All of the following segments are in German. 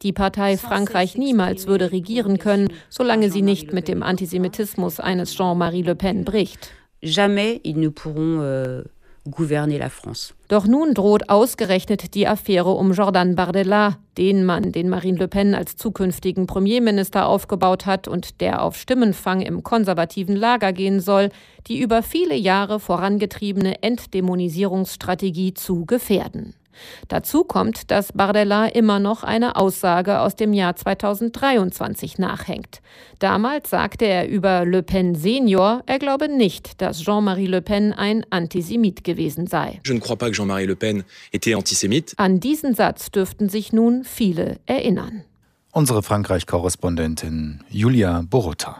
Die Partei Frankreich niemals würde regieren können, solange sie nicht mit dem Antisemitismus eines Jean-Marie Le Pen bricht. Jamais ils ne pourront gouverner la France. Doch nun droht ausgerechnet die Affäre um Jordan Bardella, den Mann, den Marine Le Pen als zukünftigen Premierminister aufgebaut hat und der auf Stimmenfang im konservativen Lager gehen soll, die über viele Jahre vorangetriebene Entdämonisierungsstrategie zu gefährden. Dazu kommt, dass Bardella immer noch eine Aussage aus dem Jahr 2023 nachhängt. Damals sagte er über Le Pen Senior, er glaube nicht, dass Jean-Marie Le Pen ein Antisemit gewesen sei. Je ne crois pas que Jean-Marie Le Pen était antisémite. An diesen Satz dürften sich nun viele erinnern. Unsere Frankreich-Korrespondentin Julia Borota.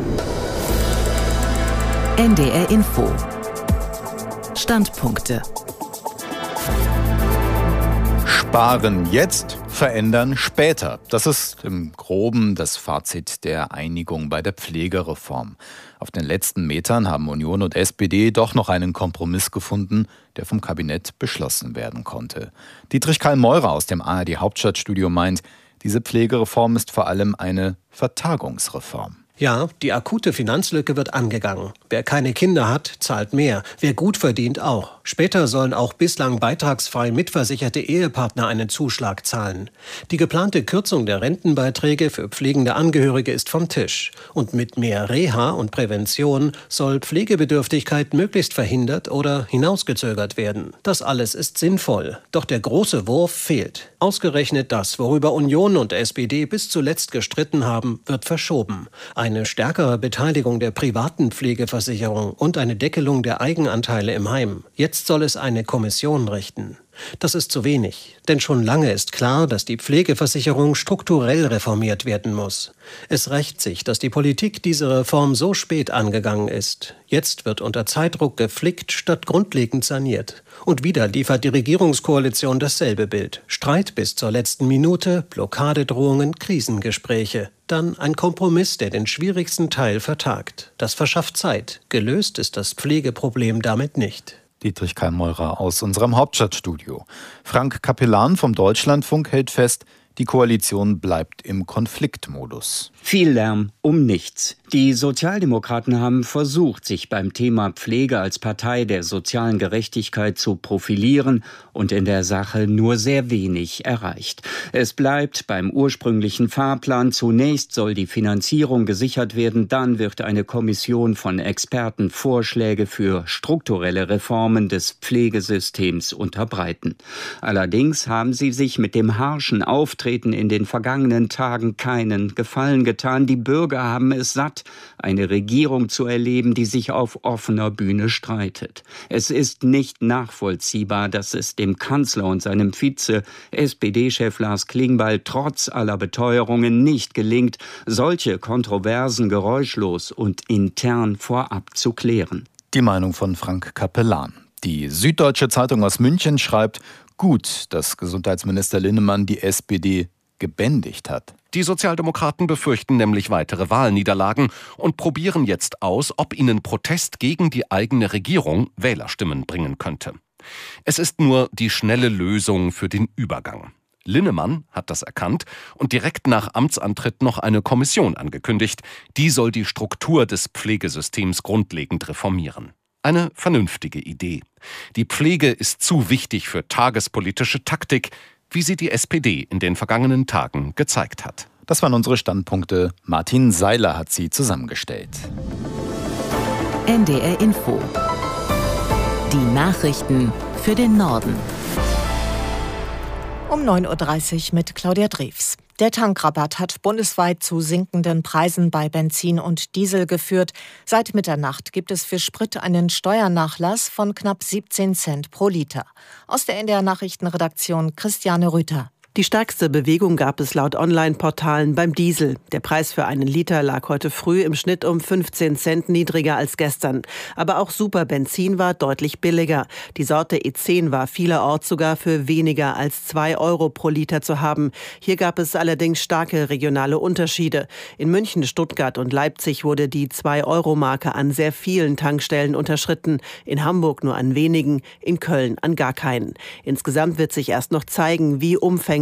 NDR Info. Standpunkte. Sparen jetzt, verändern später. Das ist im Groben das Fazit der Einigung bei der Pflegereform. Auf den letzten Metern haben Union und SPD doch noch einen Kompromiss gefunden, der vom Kabinett beschlossen werden konnte. Dietrich Karl-Meurer aus dem ARD-Hauptstadtstudio meint, diese Pflegereform ist vor allem eine Vertagungsreform. Ja, die akute Finanzlücke wird angegangen. Wer keine Kinder hat, zahlt mehr. Wer gut verdient, auch. Später sollen auch bislang beitragsfrei mitversicherte Ehepartner einen Zuschlag zahlen. Die geplante Kürzung der Rentenbeiträge für pflegende Angehörige ist vom Tisch. Und mit mehr Reha und Prävention soll Pflegebedürftigkeit möglichst verhindert oder hinausgezögert werden. Das alles ist sinnvoll. Doch der große Wurf fehlt. Ausgerechnet das, worüber Union und SPD bis zuletzt gestritten haben, wird verschoben. Eine stärkere Beteiligung der privaten Pflegeversicherung und eine Deckelung der Eigenanteile im Heim. Jetzt soll es eine Kommission richten. Das ist zu wenig, denn schon lange ist klar, dass die Pflegeversicherung strukturell reformiert werden muss. Es rächt sich, dass die Politik diese Reform so spät angegangen ist. Jetzt wird unter Zeitdruck geflickt statt grundlegend saniert. Und wieder liefert die Regierungskoalition dasselbe Bild. Streit bis zur letzten Minute, Blockadedrohungen, Krisengespräche. Dann ein Kompromiss, der den schwierigsten Teil vertagt. Das verschafft Zeit. Gelöst ist das Pflegeproblem damit nicht. Dietrich Karl-Meurer aus unserem Hauptstadtstudio. Frank Capellan vom Deutschlandfunk hält fest, die Koalition bleibt im Konfliktmodus. Viel Lärm um nichts. Die Sozialdemokraten haben versucht, sich beim Thema Pflege als Partei der sozialen Gerechtigkeit zu profilieren und in der Sache nur sehr wenig erreicht. Es bleibt beim ursprünglichen Fahrplan. Zunächst soll die Finanzierung gesichert werden, dann wird eine Kommission von Experten Vorschläge für strukturelle Reformen des Pflegesystems unterbreiten. Allerdings haben sie sich mit dem harschen Auftreten in den vergangenen Tagen keinen Gefallen getan. Die Bürger haben es satt, eine Regierung zu erleben, die sich auf offener Bühne streitet. Es ist nicht nachvollziehbar, dass es dem Kanzler und seinem Vize, SPD-Chef Lars Klingbeil, trotz aller Beteuerungen nicht gelingt, solche Kontroversen geräuschlos und intern vorab zu klären. Die Meinung von Frank Capellan. Die Süddeutsche Zeitung aus München schreibt, gut, dass Gesundheitsminister Linnemann die SPD gebändigt hat. Die Sozialdemokraten befürchten nämlich weitere Wahlniederlagen und probieren jetzt aus, ob ihnen Protest gegen die eigene Regierung Wählerstimmen bringen könnte. Es ist nur die schnelle Lösung für den Übergang. Linnemann hat das erkannt und direkt nach Amtsantritt noch eine Kommission angekündigt. Die soll die Struktur des Pflegesystems grundlegend reformieren. Eine vernünftige Idee. Die Pflege ist zu wichtig für tagespolitische Taktik, wie sie die SPD in den vergangenen Tagen gezeigt hat. Das waren unsere Standpunkte. Martin Seiler hat sie zusammengestellt. NDR Info. Die Nachrichten für den Norden. Um 9.30 Uhr mit Claudia Drews. Der Tankrabatt hat bundesweit zu sinkenden Preisen bei Benzin und Diesel geführt. Seit Mitternacht gibt es für Sprit einen Steuernachlass von knapp 17 Cent pro Liter. Aus der NDR Nachrichtenredaktion Christiane Rüther. Die stärkste Bewegung gab es laut Online-Portalen beim Diesel. Der Preis für einen Liter lag heute früh im Schnitt um 15 Cent niedriger als gestern. Aber auch Superbenzin war deutlich billiger. Die Sorte E10 war vielerorts sogar für weniger als 2 Euro pro Liter zu haben. Hier gab es allerdings starke regionale Unterschiede. In München, Stuttgart und Leipzig wurde die 2-Euro-Marke an sehr vielen Tankstellen unterschritten. In Hamburg nur an wenigen, in Köln an gar keinen. Insgesamt wird sich erst noch zeigen, wie umfänglich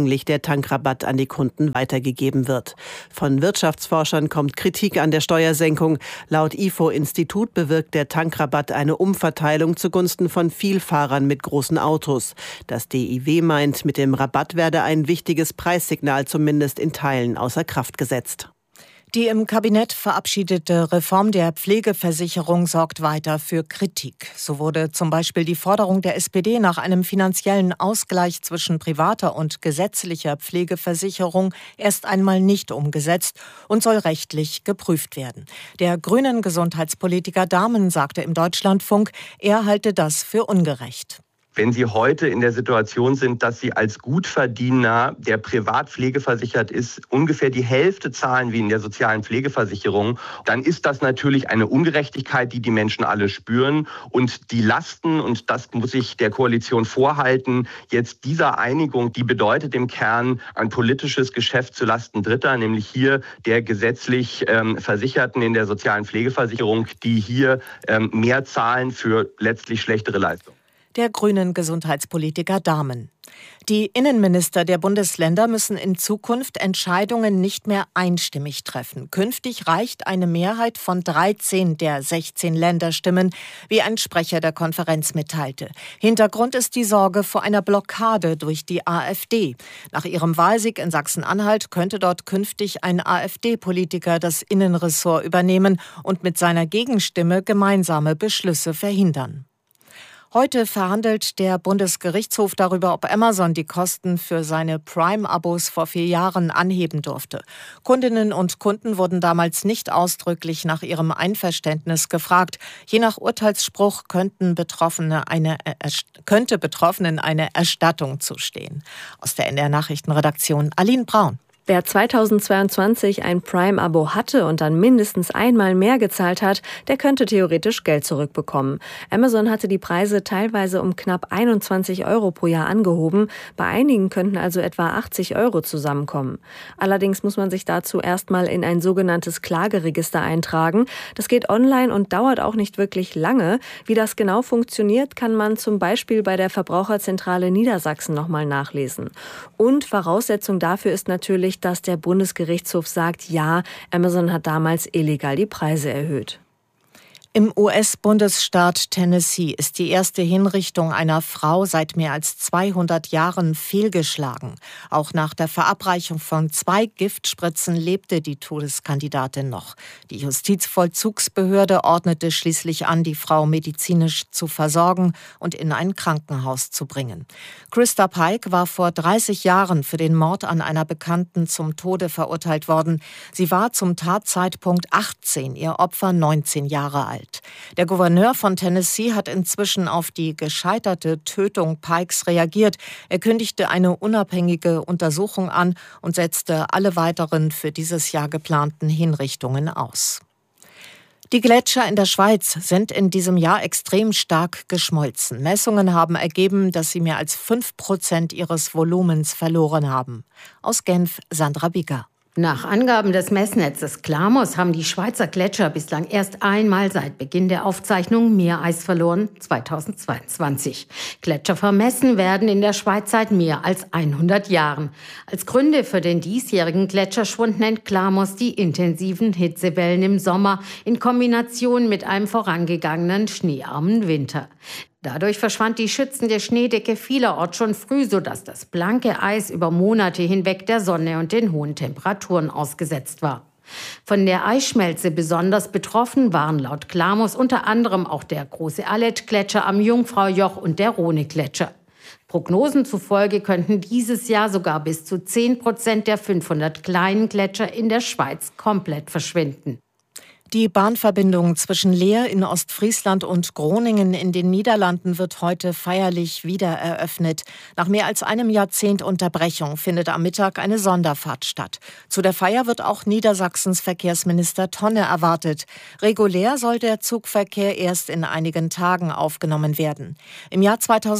eigentlich der Tankrabatt an die Kunden weitergegeben wird. Von Wirtschaftsforschern kommt Kritik an der Steuersenkung. Laut IFO-Institut bewirkt der Tankrabatt eine Umverteilung zugunsten von Vielfahrern mit großen Autos. Das DIW meint, mit dem Rabatt werde ein wichtiges Preissignal zumindest in Teilen außer Kraft gesetzt. Die im Kabinett verabschiedete Reform der Pflegeversicherung sorgt weiter für Kritik. So wurde zum Beispiel die Forderung der SPD nach einem finanziellen Ausgleich zwischen privater und gesetzlicher Pflegeversicherung erst einmal nicht umgesetzt und soll rechtlich geprüft werden. Der grünen Gesundheitspolitiker Dahmen sagte im Deutschlandfunk, er halte das für ungerecht. Wenn Sie heute in der Situation sind, dass Sie als Gutverdiener, der privat pflegeversichert ist, ungefähr die Hälfte zahlen wie in der sozialen Pflegeversicherung, dann ist das natürlich eine Ungerechtigkeit, die die Menschen alle spüren. Und die Lasten, und das muss ich der Koalition vorhalten, jetzt dieser Einigung, die bedeutet im Kern ein politisches Geschäft zulasten Dritter, nämlich hier der gesetzlich Versicherten in der sozialen Pflegeversicherung, die hier mehr zahlen für letztlich schlechtere Leistungen. Der grünen Gesundheitspolitiker Dahmen. Die Innenminister der Bundesländer müssen in Zukunft Entscheidungen nicht mehr einstimmig treffen. Künftig reicht eine Mehrheit von 13 der 16 Länderstimmen, wie ein Sprecher der Konferenz mitteilte. Hintergrund ist die Sorge vor einer Blockade durch die AfD. Nach ihrem Wahlsieg in Sachsen-Anhalt könnte dort künftig ein AfD-Politiker das Innenressort übernehmen und mit seiner Gegenstimme gemeinsame Beschlüsse verhindern. Heute verhandelt der Bundesgerichtshof darüber, ob Amazon die Kosten für seine Prime-Abos vor 4 Jahren anheben durfte. Kundinnen und Kunden wurden damals nicht ausdrücklich nach ihrem Einverständnis gefragt. Je nach Urteilsspruch könnte Betroffenen eine Erstattung zustehen. Aus der NDR Nachrichtenredaktion Aline Braun. Wer 2022 ein Prime-Abo hatte und dann mindestens einmal mehr gezahlt hat, der könnte theoretisch Geld zurückbekommen. Amazon hatte die Preise teilweise um knapp 21 € pro Jahr angehoben. Bei einigen könnten also etwa 80 € zusammenkommen. Allerdings muss man sich dazu erstmal in ein sogenanntes Klageregister eintragen. Das geht online und dauert auch nicht wirklich lange. Wie das genau funktioniert, kann man zum Beispiel bei der Verbraucherzentrale Niedersachsen nochmal nachlesen. Und Voraussetzung dafür ist natürlich, dass der Bundesgerichtshof sagt, ja, Amazon hat damals illegal die Preise erhöht. Im US-Bundesstaat Tennessee ist die erste Hinrichtung einer Frau seit mehr als 200 Jahren fehlgeschlagen. Auch nach der Verabreichung von 2 Giftspritzen lebte die Todeskandidatin noch. Die Justizvollzugsbehörde ordnete schließlich an, die Frau medizinisch zu versorgen und in ein Krankenhaus zu bringen. Krista Pike war vor 30 Jahren für den Mord an einer Bekannten zum Tode verurteilt worden. Sie war zum Tatzeitpunkt 18, ihr Opfer 19 Jahre alt. Der Gouverneur von Tennessee hat inzwischen auf die gescheiterte Tötung Pikes reagiert. Er kündigte eine unabhängige Untersuchung an und setzte alle weiteren für dieses Jahr geplanten Hinrichtungen aus. Die Gletscher in der Schweiz sind in diesem Jahr extrem stark geschmolzen. Messungen haben ergeben, dass sie mehr als 5% ihres Volumens verloren haben. Aus Genf, Sandra Bieger. Nach Angaben des Messnetzes Klamos haben die Schweizer Gletscher bislang erst einmal seit Beginn der Aufzeichnung Meereis verloren, 2022. Gletscher vermessen werden in der Schweiz seit mehr als 100 Jahren. Als Gründe für den diesjährigen Gletscherschwund nennt Klamos die intensiven Hitzewellen im Sommer in Kombination mit einem vorangegangenen schneearmen Winter. Dadurch verschwand die schützende Schneedecke vielerorts schon früh, sodass das blanke Eis über Monate hinweg der Sonne und den hohen Temperaturen ausgesetzt war. Von der Eisschmelze besonders betroffen waren laut Klamos unter anderem auch der große Alet-Gletscher am Jungfraujoch und der Rhone-Gletscher. Prognosen zufolge könnten dieses Jahr sogar bis zu 10% der 500 kleinen Gletscher in der Schweiz komplett verschwinden. Die Bahnverbindung zwischen Leer in Ostfriesland und Groningen in den Niederlanden wird heute feierlich wieder eröffnet. Nach mehr als einem Jahrzehnt Unterbrechung findet am Mittag eine Sonderfahrt statt. Zu der Feier wird auch Niedersachsens Verkehrsminister Tonne erwartet. Regulär soll der Zugverkehr erst in einigen Tagen aufgenommen werden. Im Jahr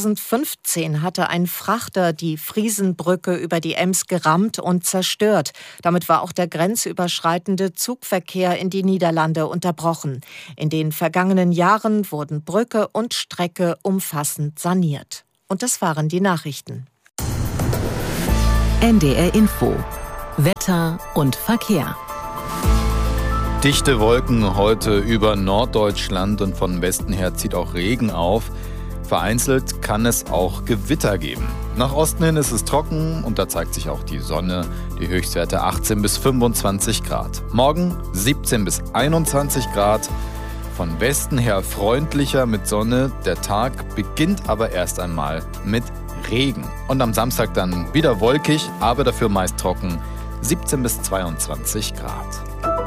2015 hatte ein Frachter die Friesenbrücke über die Ems gerammt und zerstört. Damit war auch der grenzüberschreitende Zugverkehr in die Niederlande unterbrochen. In den vergangenen Jahren wurden Brücke und Strecke umfassend saniert. Und das waren die Nachrichten. NDR Info. Wetter und Verkehr. Dichte Wolken heute über Norddeutschland und von Westen her zieht auch Regen auf. Vereinzelt kann es auch Gewitter geben. Nach Osten hin ist es trocken und da zeigt sich auch die Sonne. Die Höchstwerte 18 bis 25 Grad. Morgen 17 bis 21 Grad. Von Westen her freundlicher mit Sonne. Der Tag beginnt aber erst einmal mit Regen. Und am Samstag dann wieder wolkig, aber dafür meist trocken. 17 bis 22 Grad.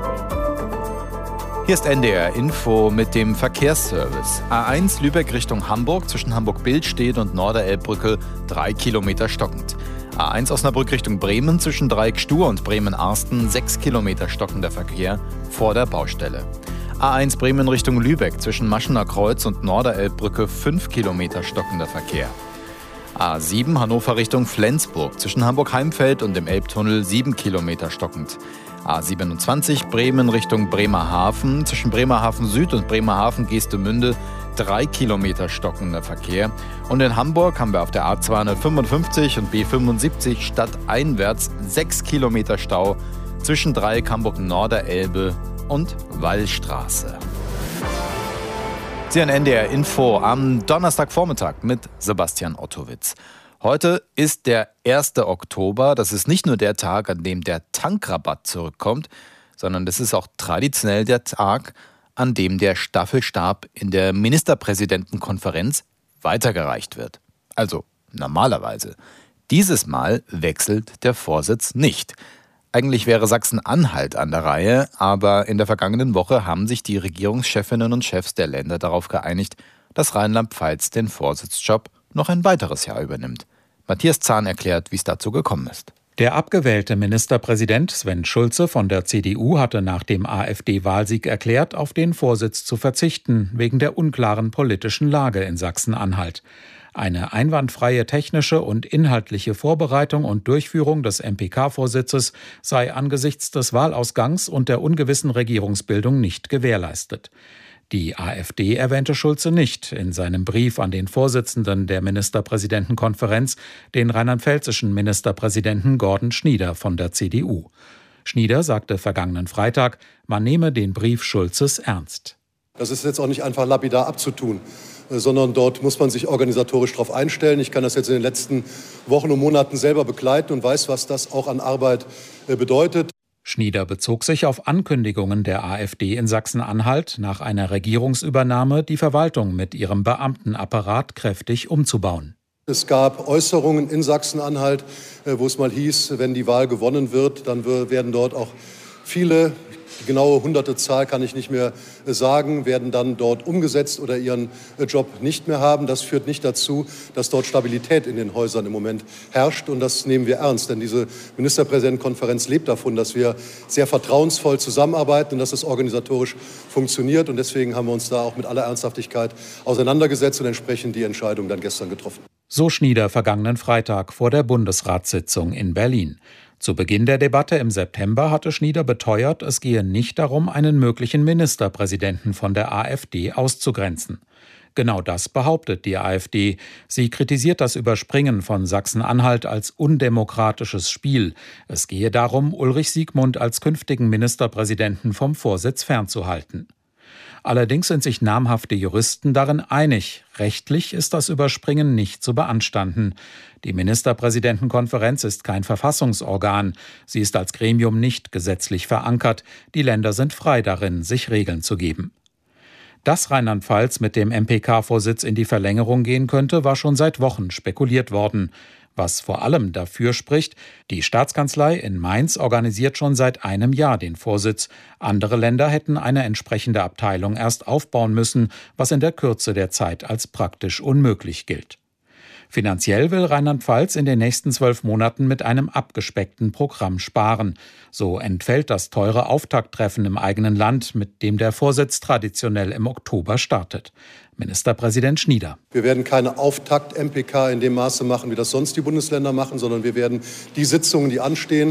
Hier ist NDR Info mit dem Verkehrsservice. A1 Lübeck Richtung Hamburg zwischen Hamburg-Billstedt und Norderelbbrücke 3 Kilometer stockend. A1 Osnabrück Richtung Bremen zwischen Dreieck-Stur und Bremen-Arsten 6 Kilometer stockender Verkehr vor der Baustelle. A1 Bremen Richtung Lübeck zwischen Maschener Kreuz und Norderelbbrücke 5 Kilometer stockender Verkehr. A7 Hannover Richtung Flensburg zwischen Hamburg-Heimfeld und dem Elbtunnel 7 Kilometer stockend. A27 Bremen Richtung Bremerhaven zwischen Bremerhaven Süd und Bremerhaven Geestemünde 3 Kilometer stockender Verkehr. Und in Hamburg haben wir auf der A255 und B75 stadteinwärts 6 Kilometer Stau zwischen Dreieck Hamburg-Norderelbe und Wallstraße. Sie an NDR Info am Donnerstagvormittag mit Sebastian Ottowitz. Heute ist der 1. Oktober. Das ist nicht nur der Tag, an dem der Tankrabatt zurückkommt, sondern das ist auch traditionell der Tag, an dem der Staffelstab in der Ministerpräsidentenkonferenz weitergereicht wird. Also normalerweise. Dieses Mal wechselt der Vorsitz nicht. Eigentlich wäre Sachsen-Anhalt an der Reihe, aber in der vergangenen Woche haben sich die Regierungschefinnen und Chefs der Länder darauf geeinigt, dass Rheinland-Pfalz den Vorsitzjob noch ein weiteres Jahr übernimmt. Matthias Zahn erklärt, wie es dazu gekommen ist. Der abgewählte Ministerpräsident Sven Schulze von der CDU hatte nach dem AfD-Wahlsieg erklärt, auf den Vorsitz zu verzichten, wegen der unklaren politischen Lage in Sachsen-Anhalt. Eine einwandfreie technische und inhaltliche Vorbereitung und Durchführung des MPK-Vorsitzes sei angesichts des Wahlausgangs und der ungewissen Regierungsbildung nicht gewährleistet. Die AfD erwähnte Schulze nicht in seinem Brief an den Vorsitzenden der Ministerpräsidentenkonferenz, den rheinland-pfälzischen Ministerpräsidenten Gordon Schnieder von der CDU. Schnieder sagte vergangenen Freitag, man nehme den Brief Schulzes ernst. Das ist jetzt auch nicht einfach lapidar abzutun, sondern dort muss man sich organisatorisch darauf einstellen. Ich kann das jetzt in den letzten Wochen und Monaten selber begleiten und weiß, was das auch an Arbeit bedeutet. Schnieder bezog sich auf Ankündigungen der AfD in Sachsen-Anhalt, nach einer Regierungsübernahme die Verwaltung mit ihrem Beamtenapparat kräftig umzubauen. Es gab Äußerungen in Sachsen-Anhalt, wo es mal hieß, wenn die Wahl gewonnen wird, dann werden dort auch viele, die genaue hunderte Zahl kann ich nicht mehr sagen, werden dann dort umgesetzt oder ihren Job nicht mehr haben. Das führt nicht dazu, dass dort Stabilität in den Häusern im Moment herrscht. Und das nehmen wir ernst, denn diese Ministerpräsidentenkonferenz lebt davon, dass wir sehr vertrauensvoll zusammenarbeiten und dass es organisatorisch funktioniert. Und deswegen haben wir uns da auch mit aller Ernsthaftigkeit auseinandergesetzt und entsprechend die Entscheidung dann gestern getroffen. So Schnieder vergangenen Freitag vor der Bundesratssitzung in Berlin. Zu Beginn der Debatte im September hatte Schnieder beteuert, es gehe nicht darum, einen möglichen Ministerpräsidenten von der AfD auszugrenzen. Genau das behauptet die AfD. Sie kritisiert das Überspringen von Sachsen-Anhalt als undemokratisches Spiel. Es gehe darum, Ulrich Siegmund als künftigen Ministerpräsidenten vom Vorsitz fernzuhalten. Allerdings sind sich namhafte Juristen darin einig, rechtlich ist das Überspringen nicht zu beanstanden. Die Ministerpräsidentenkonferenz ist kein Verfassungsorgan. Sie ist als Gremium nicht gesetzlich verankert. Die Länder sind frei darin, sich Regeln zu geben. Dass Rheinland-Pfalz mit dem MPK-Vorsitz in die Verlängerung gehen könnte, war schon seit Wochen spekuliert worden. Was vor allem dafür spricht, die Staatskanzlei in Mainz organisiert schon seit einem Jahr den Vorsitz. Andere Länder hätten eine entsprechende Abteilung erst aufbauen müssen, was in der Kürze der Zeit als praktisch unmöglich gilt. Finanziell will Rheinland-Pfalz in den nächsten 12 Monaten mit einem abgespeckten Programm sparen. So entfällt das teure Auftakttreffen im eigenen Land, mit dem der Vorsitz traditionell im Oktober startet. Ministerpräsident Schnieder. Wir werden keine Auftakt-MPK in dem Maße machen, wie das sonst die Bundesländer machen, sondern wir werden die Sitzungen, die anstehen,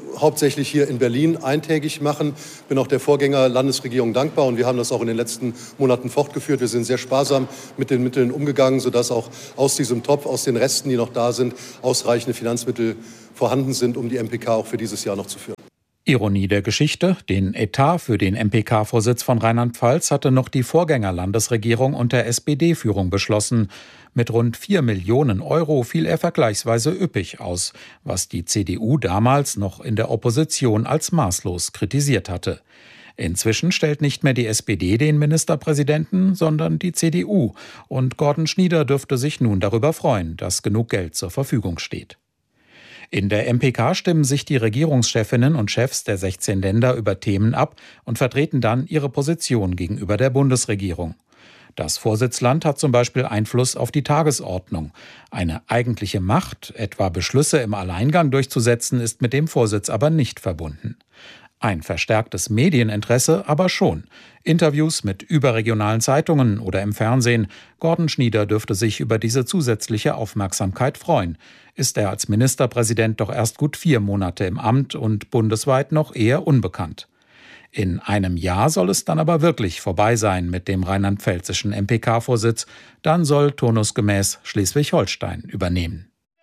hauptsächlich hier in Berlin eintägig machen. Bin auch der Vorgänger-Landesregierung dankbar und wir haben das auch in den letzten Monaten fortgeführt. Wir sind sehr sparsam mit den Mitteln umgegangen, sodass auch aus diesem Topf, aus den Resten, die noch da sind, ausreichende Finanzmittel vorhanden sind, um die MPK auch für dieses Jahr noch zu führen. Ironie der Geschichte: Den Etat für den MPK-Vorsitz von Rheinland-Pfalz hatte noch die Vorgängerlandesregierung unter SPD-Führung beschlossen. Mit rund 4 Millionen Euro fiel er vergleichsweise üppig aus, was die CDU damals noch in der Opposition als maßlos kritisiert hatte. Inzwischen stellt nicht mehr die SPD den Ministerpräsidenten, sondern die CDU. Und Gordon Schnieder dürfte sich nun darüber freuen, dass genug Geld zur Verfügung steht. In der MPK stimmen sich die Regierungschefinnen und Chefs der 16 Länder über Themen ab und vertreten dann ihre Position gegenüber der Bundesregierung. Das Vorsitzland hat zum Beispiel Einfluss auf die Tagesordnung. Eine eigentliche Macht, etwa Beschlüsse im Alleingang durchzusetzen, ist mit dem Vorsitz aber nicht verbunden. Ein verstärktes Medieninteresse aber schon. Interviews mit überregionalen Zeitungen oder im Fernsehen. Gordon Schnieder dürfte sich über diese zusätzliche Aufmerksamkeit freuen. Ist er als Ministerpräsident doch erst gut 4 Monate im Amt und bundesweit noch eher unbekannt. In einem Jahr soll es dann aber wirklich vorbei sein mit dem rheinland-pfälzischen MPK-Vorsitz. Dann soll turnusgemäß Schleswig-Holstein übernehmen.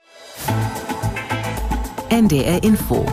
NDR Info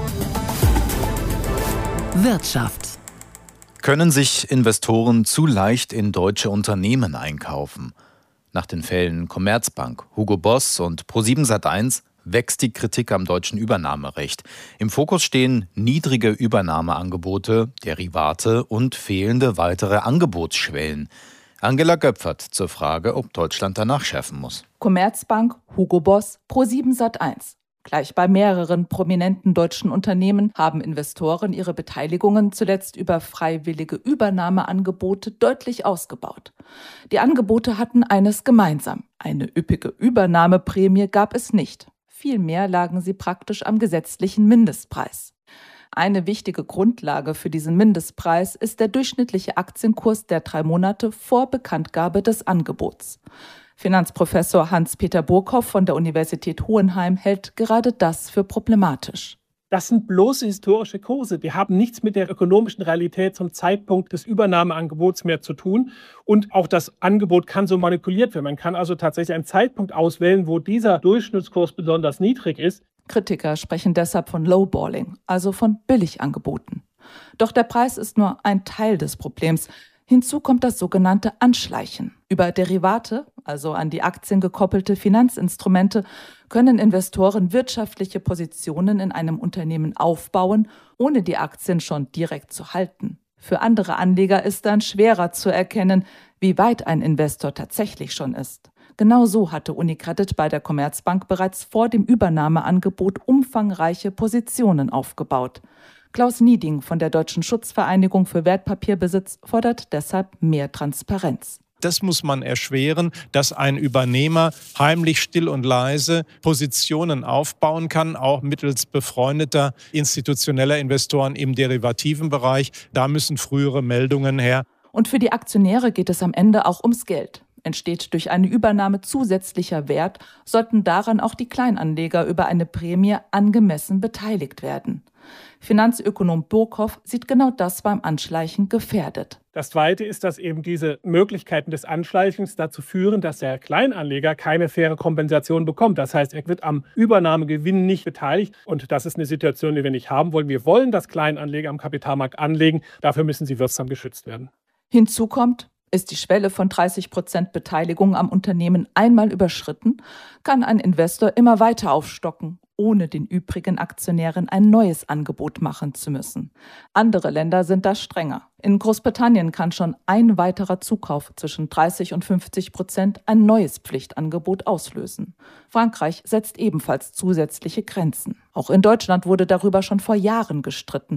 Wirtschaft. Können sich Investoren zu leicht in deutsche Unternehmen einkaufen? Nach den Fällen Commerzbank, Hugo Boss und ProSiebenSat.1 wächst die Kritik am deutschen Übernahmerecht. Im Fokus stehen niedrige Übernahmeangebote, Derivate und fehlende weitere Angebotsschwellen. Angela Göpfert zur Frage, ob Deutschland danach schärfen muss. Commerzbank, Hugo Boss, ProSiebenSat.1. Gleich bei mehreren prominenten deutschen Unternehmen haben Investoren ihre Beteiligungen zuletzt über freiwillige Übernahmeangebote deutlich ausgebaut. Die Angebote hatten eines gemeinsam: eine üppige Übernahmeprämie gab es nicht. Vielmehr lagen sie praktisch am gesetzlichen Mindestpreis. Eine wichtige Grundlage für diesen Mindestpreis ist der durchschnittliche Aktienkurs der 3 Monate vor Bekanntgabe des Angebots. Finanzprofessor Hans-Peter Burkhoff von der Universität Hohenheim hält gerade das für problematisch. Das sind bloße historische Kurse. Die haben nichts mit der ökonomischen Realität zum Zeitpunkt des Übernahmeangebots mehr zu tun. Und auch das Angebot kann so manipuliert werden. Man kann also tatsächlich einen Zeitpunkt auswählen, wo dieser Durchschnittskurs besonders niedrig ist. Kritiker sprechen deshalb von Lowballing, also von Billigangeboten. Doch der Preis ist nur ein Teil des Problems. Hinzu kommt das sogenannte Anschleichen. Über Derivate, also an die Aktien gekoppelte Finanzinstrumente, können Investoren wirtschaftliche Positionen in einem Unternehmen aufbauen, ohne die Aktien schon direkt zu halten. Für andere Anleger ist dann schwerer zu erkennen, wie weit ein Investor tatsächlich schon ist. Genau so hatte UniCredit bei der Commerzbank bereits vor dem Übernahmeangebot umfangreiche Positionen aufgebaut. Klaus Nieding von der Deutschen Schutzvereinigung für Wertpapierbesitz fordert deshalb mehr Transparenz. Das muss man erschweren, dass ein Übernehmer heimlich, still und leise Positionen aufbauen kann, auch mittels befreundeter institutioneller Investoren im derivativen Bereich. Da müssen frühere Meldungen her. Und für die Aktionäre geht es am Ende auch ums Geld. Entsteht durch eine Übernahme zusätzlicher Wert, sollten daran auch die Kleinanleger über eine Prämie angemessen beteiligt werden. Finanzökonom Burkhoff sieht genau das beim Anschleichen gefährdet. Das Zweite ist, dass eben diese Möglichkeiten des Anschleichens dazu führen, dass der Kleinanleger keine faire Kompensation bekommt. Das heißt, er wird am Übernahmegewinn nicht beteiligt. Und das ist eine Situation, die wir nicht haben wollen. Wir wollen, dass Kleinanleger am Kapitalmarkt anlegen. Dafür müssen sie wirksam geschützt werden. Hinzu kommt, ist die Schwelle von 30% Beteiligung am Unternehmen einmal überschritten, kann ein Investor immer weiter aufstocken, ohne den übrigen Aktionären ein neues Angebot machen zu müssen. Andere Länder sind da strenger. In Großbritannien kann schon ein weiterer Zukauf zwischen 30 und 50% ein neues Pflichtangebot auslösen. Frankreich setzt ebenfalls zusätzliche Grenzen. Auch in Deutschland wurde darüber schon vor Jahren gestritten.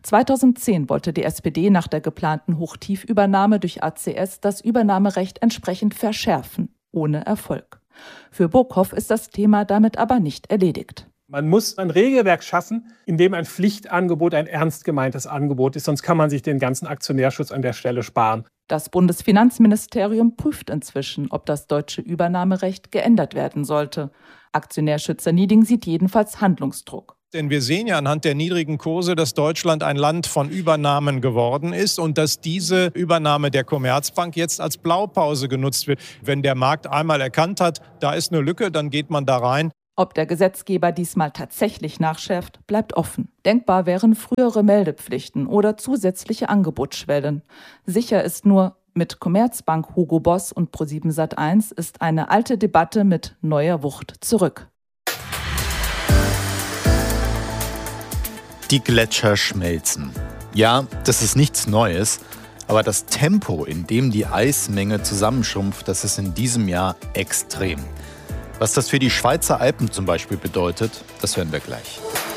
2010 wollte die SPD nach der geplanten Hochtiefübernahme durch ACS das Übernahmerecht entsprechend verschärfen, ohne Erfolg. Für Burkhoff ist das Thema damit aber nicht erledigt. Man muss ein Regelwerk schaffen, in dem ein Pflichtangebot ein ernst gemeintes Angebot ist, sonst kann man sich den ganzen Aktionärschutz an der Stelle sparen. Das Bundesfinanzministerium prüft inzwischen, ob das deutsche Übernahmerecht geändert werden sollte. Aktionärschützer Nieding sieht jedenfalls Handlungsdruck. Denn wir sehen ja anhand der niedrigen Kurse, dass Deutschland ein Land von Übernahmen geworden ist und dass diese Übernahme der Commerzbank jetzt als Blaupause genutzt wird. Wenn der Markt einmal erkannt hat, da ist eine Lücke, dann geht man da rein. Ob der Gesetzgeber diesmal tatsächlich nachschärft, bleibt offen. Denkbar wären frühere Meldepflichten oder zusätzliche Angebotsschwellen. Sicher ist nur, mit Commerzbank, Hugo Boss und ProSieben Sat.1 ist eine alte Debatte mit neuer Wucht zurück. Die Gletscher schmelzen. Ja, das ist nichts Neues, aber das Tempo, in dem die Eismenge zusammenschrumpft, das ist in diesem Jahr extrem. Was das für die Schweizer Alpen zum Beispiel bedeutet, das hören wir gleich.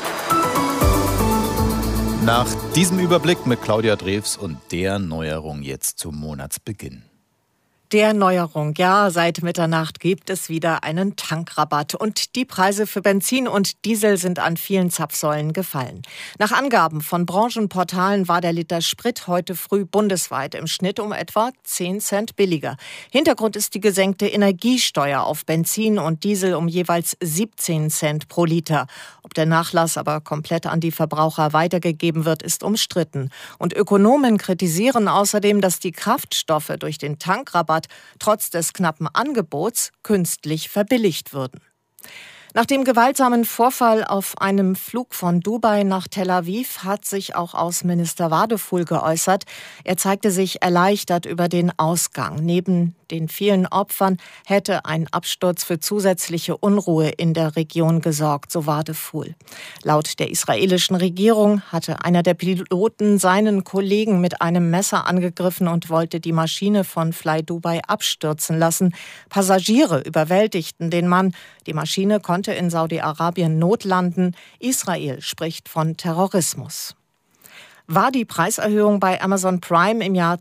Nach diesem Überblick mit Claudia Drews und der Neuerung jetzt zum Monatsbeginn. Der Neuerung, ja, seit Mitternacht gibt es wieder einen Tankrabatt und die Preise für Benzin und Diesel sind an vielen Zapfsäulen gefallen. Nach Angaben von Branchenportalen war der Liter Sprit heute früh bundesweit im Schnitt um etwa 10 Cent billiger. Hintergrund ist die gesenkte Energiesteuer auf Benzin und Diesel um jeweils 17 Cent pro Liter. Ob der Nachlass aber komplett an die Verbraucher weitergegeben wird, ist umstritten. Und Ökonomen kritisieren außerdem, dass die Kraftstoffe durch den Tankrabatt trotz des knappen Angebots künstlich verbilligt würden. Nach dem gewaltsamen Vorfall auf einem Flug von Dubai nach Tel Aviv hat sich auch Außenminister Wadefuhl geäußert. Er zeigte sich erleichtert über den Ausgang. Neben den vielen Opfern hätte ein Absturz für zusätzliche Unruhe in der Region gesorgt, so Wadefuhl. Laut der israelischen Regierung hatte einer der Piloten seinen Kollegen mit einem Messer angegriffen und wollte die Maschine von Fly Dubai abstürzen lassen. Passagiere überwältigten den Mann. Die Maschine konnte in Saudi-Arabien notlanden. Israel spricht von Terrorismus. War die Preiserhöhung bei Amazon Prime im Jahr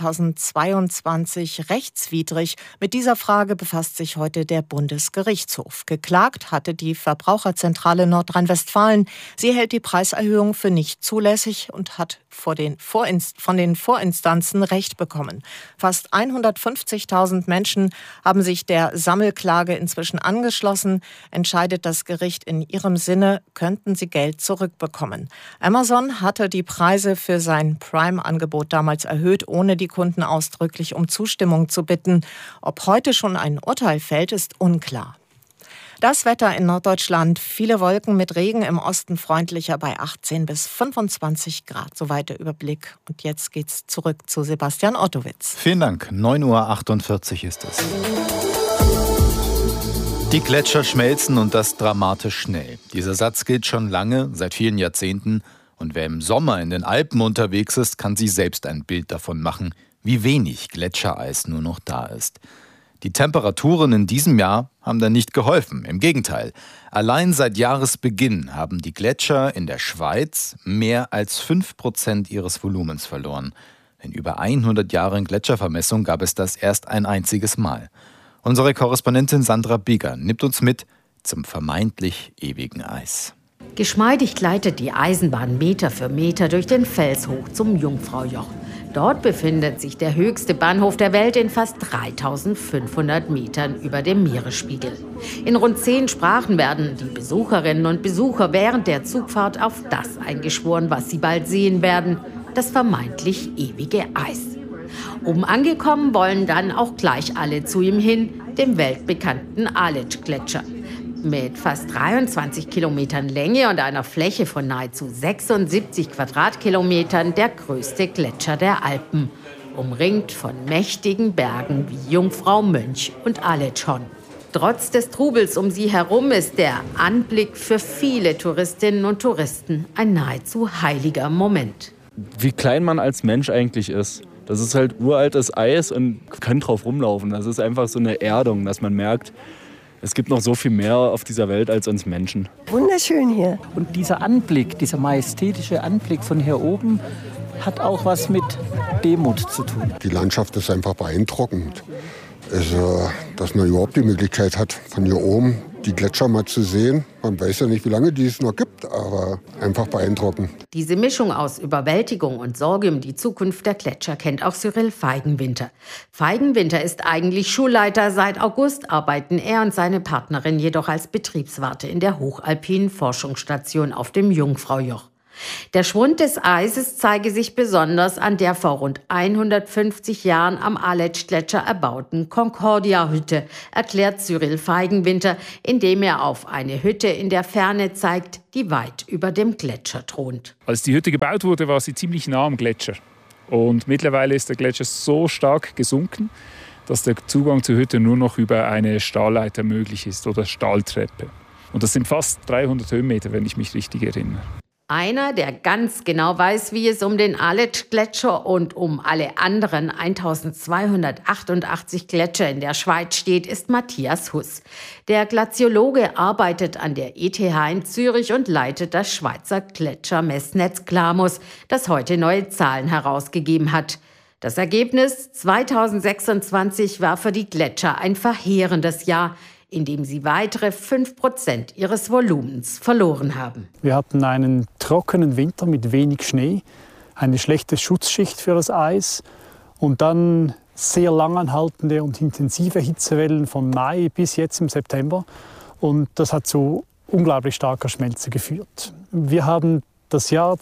2022 rechtswidrig? Mit dieser Frage befasst sich heute der Bundesgerichtshof. Geklagt hatte die Verbraucherzentrale Nordrhein-Westfalen. Sie hält die Preiserhöhung für nicht zulässig und hat von den Vorinstanzen Recht bekommen. Fast 150.000 Menschen haben sich der Sammelklage inzwischen angeschlossen. Entscheidet das Gericht in ihrem Sinne, könnten sie Geld zurückbekommen. Amazon hatte die Preise für sein Prime-Angebot damals erhöht, ohne die Kunden ausdrücklich um Zustimmung zu bitten. Ob heute schon ein Urteil fällt, ist unklar. Das Wetter in Norddeutschland, viele Wolken mit Regen, im Osten freundlicher bei 18 bis 25 Grad. Soweit der Überblick. Und jetzt geht's zurück zu Sebastian Ottowitz. Vielen Dank. 9:48 Uhr ist es. Die Gletscher schmelzen und das dramatisch schnell. Dieser Satz gilt schon lange, seit vielen Jahrzehnten. Und wer im Sommer in den Alpen unterwegs ist, kann sich selbst ein Bild davon machen, wie wenig Gletschereis nur noch da ist. Die Temperaturen in diesem Jahr haben da nicht geholfen. Im Gegenteil. Allein seit Jahresbeginn haben die Gletscher in der Schweiz mehr als 5% ihres Volumens verloren. In über 100 Jahren Gletschervermessung gab es das erst ein einziges Mal. Unsere Korrespondentin Sandra Bigger nimmt uns mit zum vermeintlich ewigen Eis. Geschmeidig gleitet die Eisenbahn Meter für Meter durch den Fels hoch zum Jungfraujoch. Dort befindet sich der höchste Bahnhof der Welt in fast 3.500 Metern über dem Meeresspiegel. In rund 10 Sprachen werden die Besucherinnen und Besucher während der Zugfahrt auf das eingeschworen, was sie bald sehen werden: das vermeintlich ewige Eis. Oben angekommen wollen dann auch gleich alle zu ihm hin, dem weltbekannten Aletsch-Gletscher. Mit fast 23 Kilometern Länge und einer Fläche von nahezu 76 Quadratkilometern der größte Gletscher der Alpen, umringt von mächtigen Bergen wie Jungfrau, Mönch und Aletschhorn. Trotz des Trubels um sie herum ist der Anblick für viele Touristinnen und Touristen ein nahezu heiliger Moment. Wie klein man als Mensch eigentlich ist. Das ist halt uraltes Eis und kann drauf rumlaufen. Das ist einfach so eine Erdung, dass man merkt, es gibt noch so viel mehr auf dieser Welt als uns Menschen. Wunderschön hier. Und dieser Anblick, dieser majestätische Anblick von hier oben, hat auch was mit Demut zu tun. Die Landschaft ist einfach beeindruckend. Also, dass man überhaupt die Möglichkeit hat, von hier oben die Gletscher mal zu sehen. Man weiß ja nicht, wie lange die es noch gibt, aber einfach beeindruckend. Diese Mischung aus Überwältigung und Sorge um die Zukunft der Gletscher kennt auch Cyril Feigenwinter. Feigenwinter ist eigentlich Schulleiter. Seit August arbeiten er und seine Partnerin jedoch als Betriebswarte in der hochalpinen Forschungsstation auf dem Jungfraujoch. Der Schwund des Eises zeige sich besonders an der vor rund 150 Jahren am Aletsch-Gletscher erbauten Concordia-Hütte, erklärt Cyril Feigenwinter, indem er auf eine Hütte in der Ferne zeigt, die weit über dem Gletscher thront. Als die Hütte gebaut wurde, war sie ziemlich nah am Gletscher. Und mittlerweile ist der Gletscher so stark gesunken, dass der Zugang zur Hütte nur noch über eine Stahlleiter möglich ist oder Stahltreppe. Und das sind fast 300 Höhenmeter, wenn ich mich richtig erinnere. Einer, der ganz genau weiß, wie es um den Aletsch-Gletscher und um alle anderen 1288 Gletscher in der Schweiz steht, ist Matthias Huss. Der Glaziologe arbeitet an der ETH in Zürich und leitet das Schweizer Gletschermessnetz CLAMUS, das heute neue Zahlen herausgegeben hat. Das Ergebnis 2026 war für die Gletscher ein verheerendes Jahr, in dem sie weitere 5% ihres Volumens verloren haben. Wir hatten einen trockenen Winter mit wenig Schnee, eine schlechte Schutzschicht für das Eis und dann sehr langanhaltende und intensive Hitzewellen von Mai bis jetzt im September. Und das hat zu unglaublich starker Schmelze geführt. Wir haben das Jahr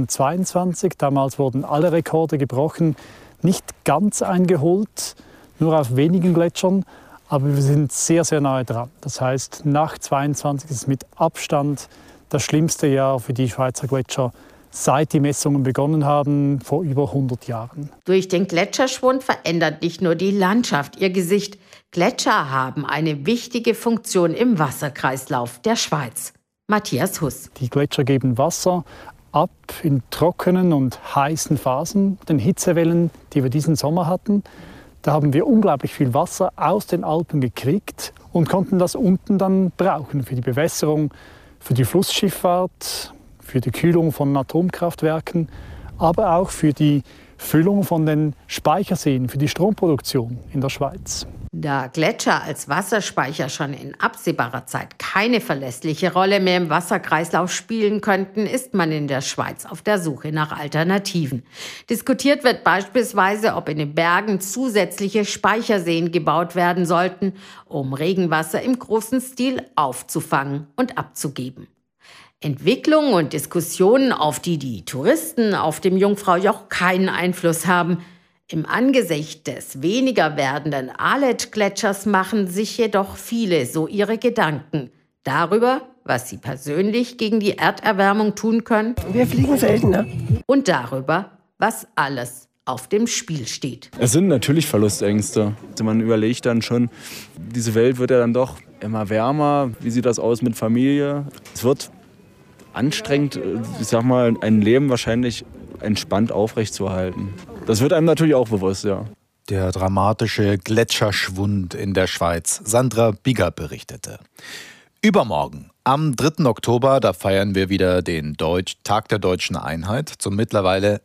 2022, damals wurden alle Rekorde gebrochen, nicht ganz eingeholt, nur auf wenigen Gletschern. Aber wir sind sehr, sehr nahe dran. Das heißt, nach 22 ist es mit Abstand das schlimmste Jahr für die Schweizer Gletscher, seit die Messungen begonnen haben, vor über 100 Jahren. Durch den Gletscherschwund verändert nicht nur die Landschaft ihr Gesicht. Gletscher haben eine wichtige Funktion im Wasserkreislauf der Schweiz. Matthias Huss. Die Gletscher geben Wasser ab in trockenen und heißen Phasen, den Hitzewellen, die wir diesen Sommer hatten. Da haben wir unglaublich viel Wasser aus den Alpen gekriegt und konnten das unten dann brauchen für die Bewässerung, für die Flussschifffahrt, für die Kühlung von Atomkraftwerken, aber auch für die Füllung von den Speicherseen, für die Stromproduktion in der Schweiz. Da Gletscher als Wasserspeicher schon in absehbarer Zeit keine verlässliche Rolle mehr im Wasserkreislauf spielen könnten, ist man in der Schweiz auf der Suche nach Alternativen. Diskutiert wird beispielsweise, ob in den Bergen zusätzliche Speicherseen gebaut werden sollten, um Regenwasser im großen Stil aufzufangen und abzugeben. Entwicklungen und Diskussionen, auf die die Touristen auf dem Jungfraujoch keinen Einfluss haben. Im Angesicht des weniger werdenden Aletsch-Gletschers machen sich jedoch viele so ihre Gedanken darüber, was sie persönlich gegen die Erderwärmung tun können. Wir fliegen seltener. Und darüber, was alles auf dem Spiel steht. Es sind natürlich Verlustängste. Man überlegt dann schon, diese Welt wird ja dann doch immer wärmer. Wie sieht das aus mit Familie? Es wird anstrengend, ich sag mal, ein Leben wahrscheinlich entspannt aufrechtzuerhalten. Das wird einem natürlich auch bewusst, ja. Der dramatische Gletscherschwund in der Schweiz. Sandra Bigger berichtete. Übermorgen, am 3. Oktober, da feiern wir wieder den Tag der Deutschen Einheit zum mittlerweile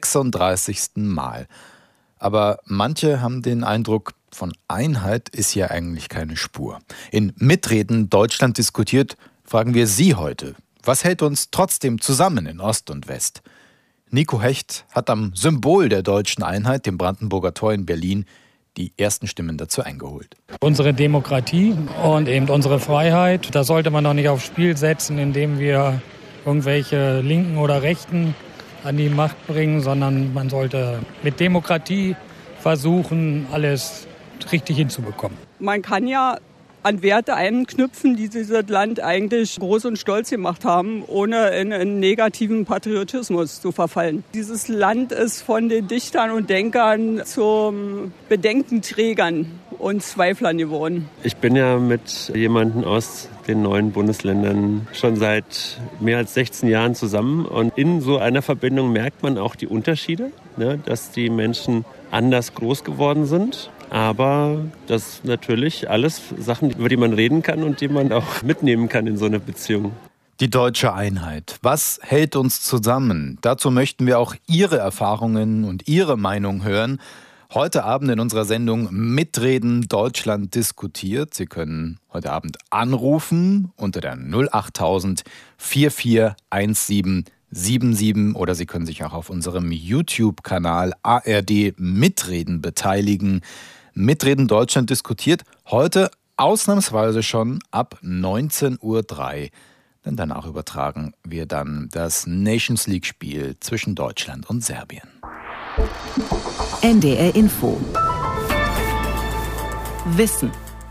36. Mal. Aber manche haben den Eindruck, von Einheit ist hier eigentlich keine Spur. In Mitreden Deutschland diskutiert, fragen wir Sie heute. Was hält uns trotzdem zusammen in Ost und West? Nico Hecht hat am Symbol der Deutschen Einheit, dem Brandenburger Tor in Berlin, die ersten Stimmen dazu eingeholt. Unsere Demokratie und eben unsere Freiheit, da sollte man doch nicht aufs Spiel setzen, indem wir irgendwelche Linken oder Rechten an die Macht bringen, sondern man sollte mit Demokratie versuchen, alles richtig hinzubekommen. Man kann ja an Werte anknüpfen, die dieses Land eigentlich groß und stolz gemacht haben, ohne in einen negativen Patriotismus zu verfallen. Dieses Land ist von den Dichtern und Denkern zu Bedenkenträgern und Zweiflern geworden. Ich bin ja mit jemandem aus den neuen Bundesländern schon seit mehr als 16 Jahren zusammen. Und in so einer Verbindung merkt man auch die Unterschiede, ne, dass die Menschen anders groß geworden sind. Aber das sind natürlich alles Sachen, über die man reden kann und die man auch mitnehmen kann in so einer Beziehung. Die deutsche Einheit. Was hält uns zusammen? Dazu möchten wir auch Ihre Erfahrungen und Ihre Meinung hören. Heute Abend in unserer Sendung Mitreden Deutschland diskutiert. Sie können heute Abend anrufen unter der 08000 441777 oder Sie können sich auch auf unserem YouTube-Kanal ARD Mitreden beteiligen. Mitreden Deutschland diskutiert heute ausnahmsweise schon ab 19:03 Uhr. Denn danach übertragen wir dann das Nations League-Spiel zwischen Deutschland und Serbien. NDR Info. Wissen.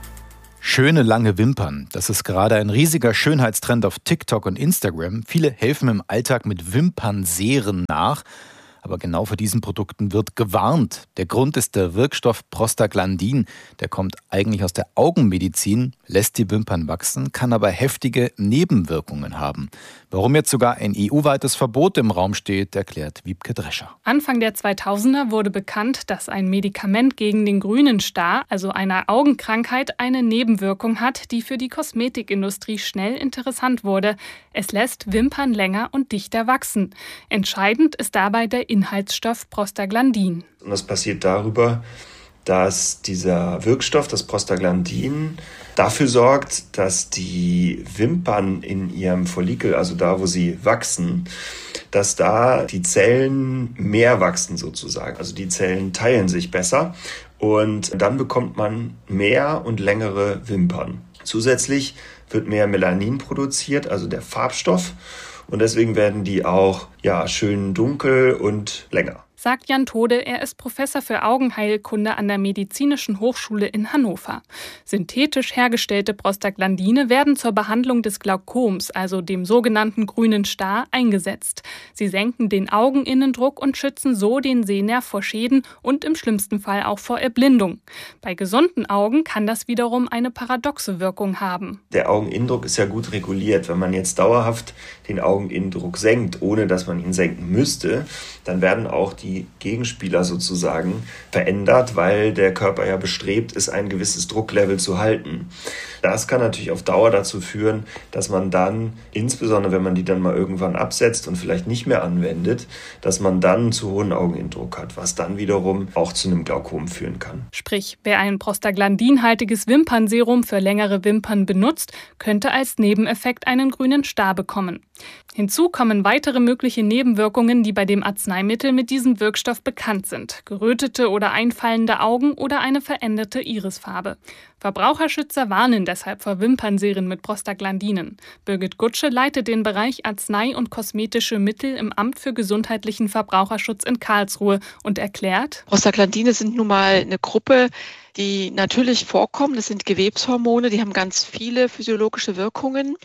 Schöne lange Wimpern, das ist gerade ein riesiger Schönheitstrend auf TikTok und Instagram. Viele helfen im Alltag mit Wimpernseren nach. Aber genau vor diesen Produkten wird gewarnt. Der Grund ist der Wirkstoff Prostaglandin. Der kommt eigentlich aus der Augenmedizin, lässt die Wimpern wachsen, kann aber heftige Nebenwirkungen haben. Warum jetzt sogar ein EU-weites Verbot im Raum steht, erklärt Wiebke Drescher. Anfang der 2000er wurde bekannt, dass ein Medikament gegen den grünen Star, also einer Augenkrankheit, eine Nebenwirkung hat, die für die Kosmetikindustrie schnell interessant wurde. Es lässt Wimpern länger und dichter wachsen. Entscheidend ist dabei der Inhaltsstoff Prostaglandin. Und das passiert darüber, dass dieser Wirkstoff, das Prostaglandin, dafür sorgt, dass die Wimpern in ihrem Follikel, also da, wo sie wachsen, dass da die Zellen mehr wachsen sozusagen. Also die Zellen teilen sich besser und dann bekommt man mehr und längere Wimpern. Zusätzlich wird mehr Melanin produziert, also der Farbstoff. Und deswegen werden die auch schön dunkel und länger. Sagt Jan Tode, er ist Professor für Augenheilkunde an der Medizinischen Hochschule in Hannover. Synthetisch hergestellte Prostaglandine werden zur Behandlung des Glaukoms, also dem sogenannten grünen Star, eingesetzt. Sie senken den Augeninnendruck und schützen so den Sehnerv vor Schäden und im schlimmsten Fall auch vor Erblindung. Bei gesunden Augen kann das wiederum eine paradoxe Wirkung haben. Der Augeninnendruck ist ja gut reguliert. Wenn man jetzt dauerhaft den Augeninnendruck senkt, ohne dass man ihn senken müsste, dann werden auch die Gegenspieler sozusagen verändert, weil der Körper ja bestrebt ist, ein gewisses Drucklevel zu halten. Das kann natürlich auf Dauer dazu führen, dass man dann, insbesondere wenn man die dann mal irgendwann absetzt und vielleicht nicht mehr anwendet, dass man dann einen zu hohen Augeninnendruck hat, was dann wiederum auch zu einem Glaukom führen kann. Sprich, wer ein prostaglandinhaltiges Wimpernserum für längere Wimpern benutzt, könnte als Nebeneffekt einen grünen Star bekommen. Hinzu kommen weitere mögliche Nebenwirkungen, die bei dem Arzneimittel mit diesem Wirkstoff bekannt sind. Gerötete oder einfallende Augen oder eine veränderte Irisfarbe. Verbraucherschützer warnen deshalb vor Wimpernseren mit Prostaglandinen. Birgit Gutsche leitet den Bereich Arznei- und kosmetische Mittel im Amt für gesundheitlichen Verbraucherschutz in Karlsruhe und erklärt: Prostaglandine sind nun mal eine Gruppe, die natürlich vorkommen. Das sind Gewebshormone, die haben ganz viele physiologische Wirkungen.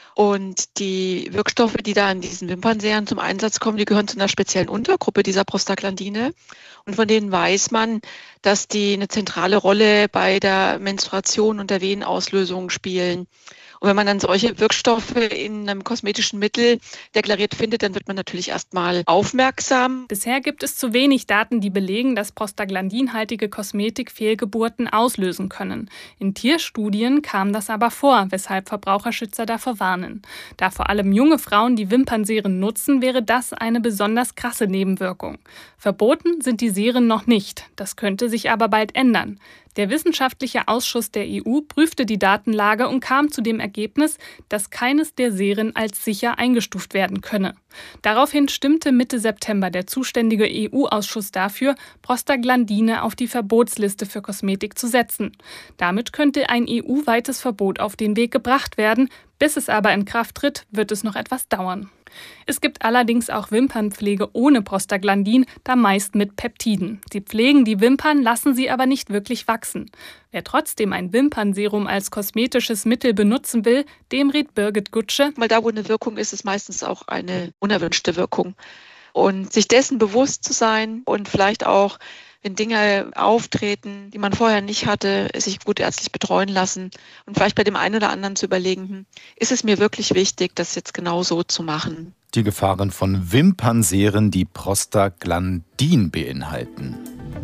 Und die Wirkstoffe, die da in diesen Wimpernseren zum Einsatz kommen, die gehören zu einer speziellen Untergruppe dieser Prostaglandine. Und von denen weiß man, dass die eine zentrale Rolle bei der Menstruation und der Venenauslösung spielen. Und wenn man dann solche Wirkstoffe in einem kosmetischen Mittel deklariert findet, dann wird man natürlich erstmal aufmerksam. Bisher gibt es zu wenig Daten, die belegen, dass prostaglandinhaltige Kosmetik Fehlgeburten auslösen können. In Tierstudien kam das aber vor, weshalb Verbraucherschützer davor warnen. Da vor allem junge Frauen die Wimpernseren nutzen, wäre das eine besonders krasse Nebenwirkung. Verboten sind die Seren noch nicht. Das könnte sich aber bald ändern. Der wissenschaftliche Ausschuss der EU prüfte die Datenlage und kam zu dem Ergebnis, dass keines der Seren als sicher eingestuft werden könne. Daraufhin stimmte Mitte September der zuständige EU-Ausschuss dafür, Prostaglandine auf die Verbotsliste für Kosmetik zu setzen. Damit könnte ein EU-weites Verbot auf den Weg gebracht werden. Bis es aber in Kraft tritt, wird es noch etwas dauern. Es gibt allerdings auch Wimpernpflege ohne Prostaglandin, da meist mit Peptiden. Sie pflegen die Wimpern, lassen sie aber nicht wirklich wachsen. Wer trotzdem ein Wimpernserum als kosmetisches Mittel benutzen will, dem rät Birgit Gutsche: Weil da, wo eine Wirkung ist, ist meistens auch eine unerwünschte Wirkung. Und sich dessen bewusst zu sein und vielleicht auch, wenn Dinge auftreten, die man vorher nicht hatte, sich gut ärztlich betreuen lassen und vielleicht bei dem einen oder anderen zu überlegen, ist es mir wirklich wichtig, das jetzt genau so zu machen. Die Gefahren von Wimpernseren, die Prostaglandin beinhalten.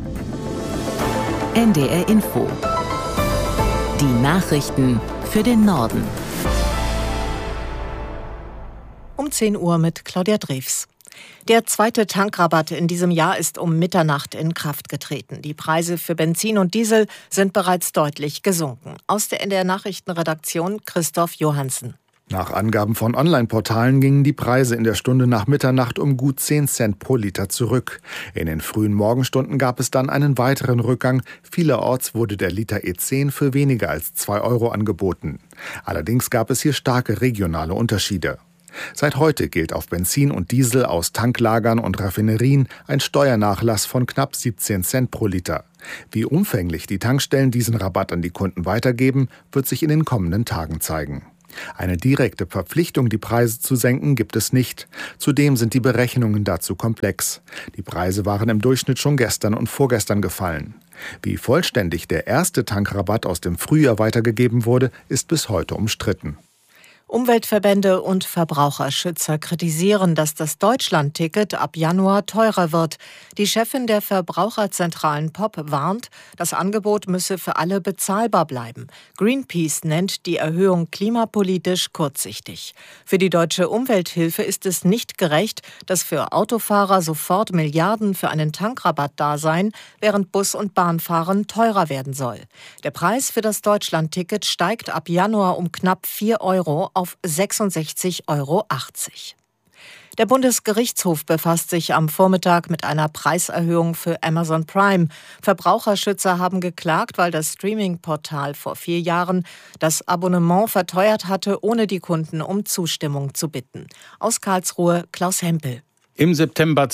NDR Info. Die Nachrichten für den Norden. Um 10 Uhr mit Claudia Drews. Der zweite Tankrabatt in diesem Jahr ist um Mitternacht in Kraft getreten. Die Preise für Benzin und Diesel sind bereits deutlich gesunken. Aus der NDR Nachrichtenredaktion Christoph Johansen. Nach Angaben von Online-Portalen gingen die Preise in der Stunde nach Mitternacht um gut 10 Cent pro Liter zurück. In den frühen Morgenstunden gab es dann einen weiteren Rückgang. Vielerorts wurde der Liter E10 für weniger als 2 € angeboten. Allerdings gab es hier starke regionale Unterschiede. Seit heute gilt auf Benzin und Diesel aus Tanklagern und Raffinerien ein Steuernachlass von knapp 17 Cent pro Liter. Wie umfänglich die Tankstellen diesen Rabatt an die Kunden weitergeben, wird sich in den kommenden Tagen zeigen. Eine direkte Verpflichtung, die Preise zu senken, gibt es nicht. Zudem sind die Berechnungen dazu komplex. Die Preise waren im Durchschnitt schon gestern und vorgestern gefallen. Wie vollständig der erste Tankrabatt aus dem Frühjahr weitergegeben wurde, ist bis heute umstritten. Umweltverbände und Verbraucherschützer kritisieren, dass das Deutschland-Ticket ab Januar teurer wird. Die Chefin der Verbraucherzentralen POP warnt, das Angebot müsse für alle bezahlbar bleiben. Greenpeace nennt die Erhöhung klimapolitisch kurzsichtig. Für die Deutsche Umwelthilfe ist es nicht gerecht, dass für Autofahrer sofort Milliarden für einen Tankrabatt da seien, während Bus- und Bahnfahren teurer werden soll. Der Preis für das Deutschland-Ticket steigt ab Januar um knapp 4 € auf 66,80 €. Der Bundesgerichtshof befasst sich am Vormittag mit einer Preiserhöhung für Amazon Prime. Verbraucherschützer haben geklagt, weil das Streaming-Portal vor 4 Jahren das Abonnement verteuert hatte, ohne die Kunden um Zustimmung zu bitten. Aus Karlsruhe Klaus Hempel. Im September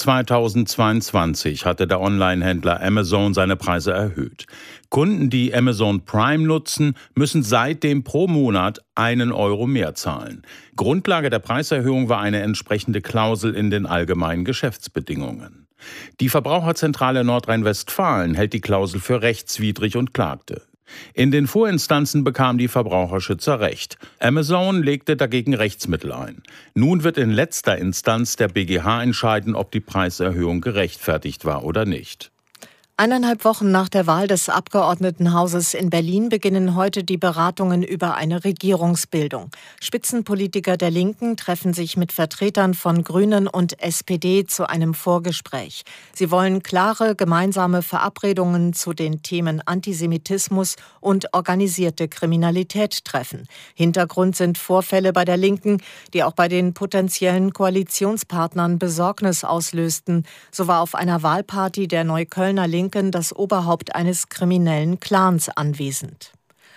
2022 hatte der Online-Händler Amazon seine Preise erhöht. Kunden, die Amazon Prime nutzen, müssen seitdem pro Monat 1 € mehr zahlen. Grundlage der Preiserhöhung war eine entsprechende Klausel in den allgemeinen Geschäftsbedingungen. Die Verbraucherzentrale Nordrhein-Westfalen hält die Klausel für rechtswidrig und klagte. In den Vorinstanzen bekamen die Verbraucherschützer Recht. Amazon legte dagegen Rechtsmittel ein. Nun wird in letzter Instanz der BGH entscheiden, ob die Preiserhöhung gerechtfertigt war oder nicht. 1,5 Wochen nach der Wahl des Abgeordnetenhauses in Berlin beginnen heute die Beratungen über eine Regierungsbildung. Spitzenpolitiker der Linken treffen sich mit Vertretern von Grünen und SPD zu einem Vorgespräch. Sie wollen klare gemeinsame Verabredungen zu den Themen Antisemitismus und organisierte Kriminalität treffen. Hintergrund sind Vorfälle bei der Linken, die auch bei den potenziellen Koalitionspartnern Besorgnis auslösten. So war auf einer Wahlparty der Neuköllner Linken das Oberhaupt eines kriminellen Clans anwesend.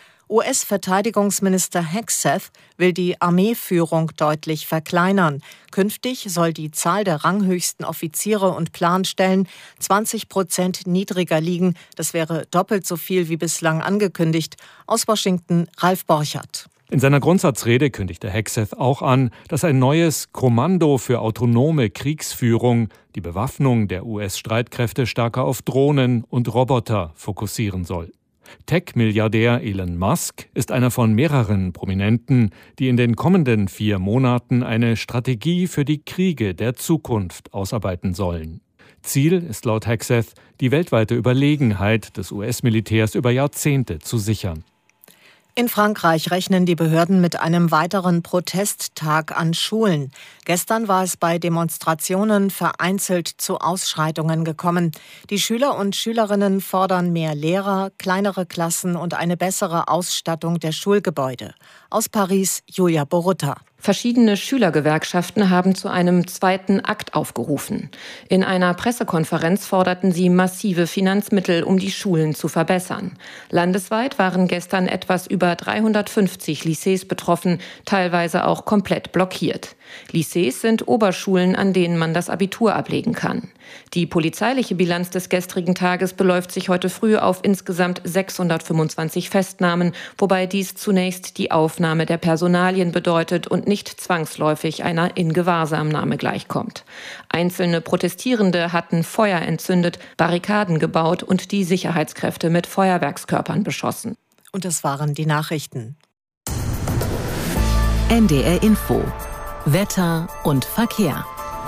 US-Verteidigungsminister Hegseth will die Armeeführung deutlich verkleinern. Künftig soll die Zahl der ranghöchsten Offiziere und Planstellen 20% niedriger liegen. Das wäre doppelt so viel wie bislang angekündigt. Aus Washington Ralf Borchert. In seiner Grundsatzrede kündigte Hegseth auch an, dass ein neues Kommando für autonome Kriegsführung die Bewaffnung der US-Streitkräfte stärker auf Drohnen und Roboter fokussieren soll. Tech-Milliardär Elon Musk ist einer von mehreren Prominenten, die in den kommenden 4 Monaten eine Strategie für die Kriege der Zukunft ausarbeiten sollen. Ziel ist laut Hegseth, die weltweite Überlegenheit des US-Militärs über Jahrzehnte zu sichern. In Frankreich rechnen die Behörden mit einem weiteren Protesttag an Schulen. Gestern war es bei Demonstrationen vereinzelt zu Ausschreitungen gekommen. Die Schüler und Schülerinnen fordern mehr Lehrer, kleinere Klassen und eine bessere Ausstattung der Schulgebäude. Aus Paris Julia Borutta. Verschiedene Schülergewerkschaften haben zu einem zweiten Akt aufgerufen. In einer Pressekonferenz forderten sie massive Finanzmittel, um die Schulen zu verbessern. Landesweit waren gestern etwas über 350 Lycées betroffen, teilweise auch komplett blockiert. Lycées sind Oberschulen, an denen man das Abitur ablegen kann. Die polizeiliche Bilanz des gestrigen Tages beläuft sich heute früh auf insgesamt 625 Festnahmen, wobei dies zunächst die Aufnahme der Personalien bedeutet und nicht zwangsläufig einer Ingewahrsamnahme gleichkommt. Einzelne Protestierende hatten Feuer entzündet, Barrikaden gebaut und die Sicherheitskräfte mit Feuerwerkskörpern beschossen. Und das waren die Nachrichten. NDR Info. Wetter und Verkehr.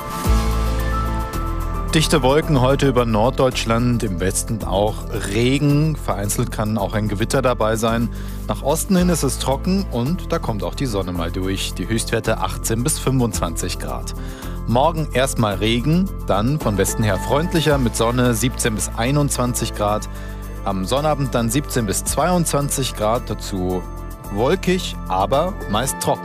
Dichte Wolken heute über Norddeutschland, im Westen auch Regen. Vereinzelt kann auch ein Gewitter dabei sein. Nach Osten hin ist es trocken und da kommt auch die Sonne mal durch. Die Höchstwerte 18 bis 25 Grad. Morgen erstmal Regen, dann von Westen her freundlicher mit Sonne 17 bis 21 Grad. Am Sonnabend dann 17 bis 22 Grad, dazu wolkig, aber meist trocken.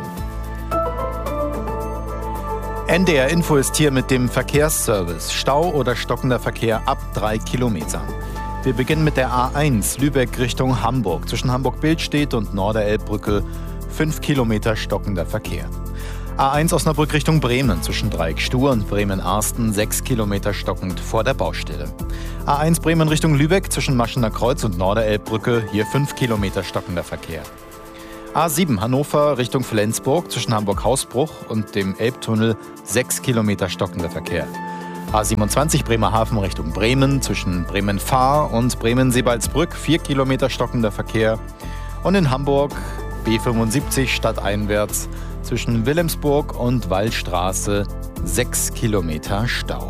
NDR Info ist hier mit dem Verkehrsservice. Stau oder stockender Verkehr ab 3 Kilometern. Wir beginnen mit der A1 Lübeck Richtung Hamburg. Zwischen Hamburg-Bildstedt und Norderelbbrücke 5 Kilometer stockender Verkehr. A1 Osnabrück Richtung Bremen zwischen Dreieckstuhr und Bremen-Arsten 6 Kilometer stockend vor der Baustelle. A1 Bremen Richtung Lübeck zwischen Maschener Kreuz und Norderelbbrücke, hier 5 Kilometer stockender Verkehr. A7 Hannover Richtung Flensburg zwischen Hamburg-Hausbruch und dem Elbtunnel 6 Kilometer stockender Verkehr. A27 Bremerhaven Richtung Bremen zwischen Bremen-Fahr und Bremen-Seebaldsbrück 4 Kilometer stockender Verkehr. Und in Hamburg B75 stadteinwärts zwischen Wilhelmsburg und Wallstraße 6 Kilometer Stau.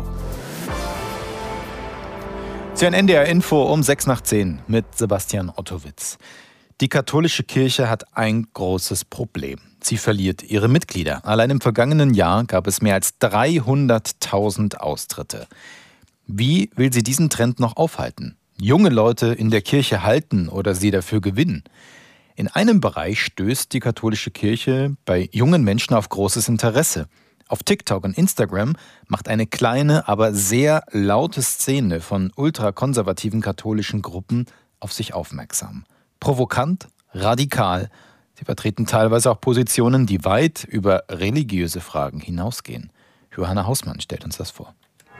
Sie hören NDR Info um 6 nach 10 mit Sebastian Ottowitz. Die katholische Kirche hat ein großes Problem. Sie verliert ihre Mitglieder. Allein im vergangenen Jahr gab es mehr als 300.000 Austritte. Wie will sie diesen Trend noch aufhalten? Junge Leute in der Kirche halten oder sie dafür gewinnen? In einem Bereich stößt die katholische Kirche bei jungen Menschen auf großes Interesse. Auf TikTok und Instagram macht eine kleine, aber sehr laute Szene von ultrakonservativen katholischen Gruppen auf sich aufmerksam. Provokant, radikal. Sie vertreten teilweise auch Positionen, die weit über religiöse Fragen hinausgehen. Johanna Hausmann stellt uns das vor.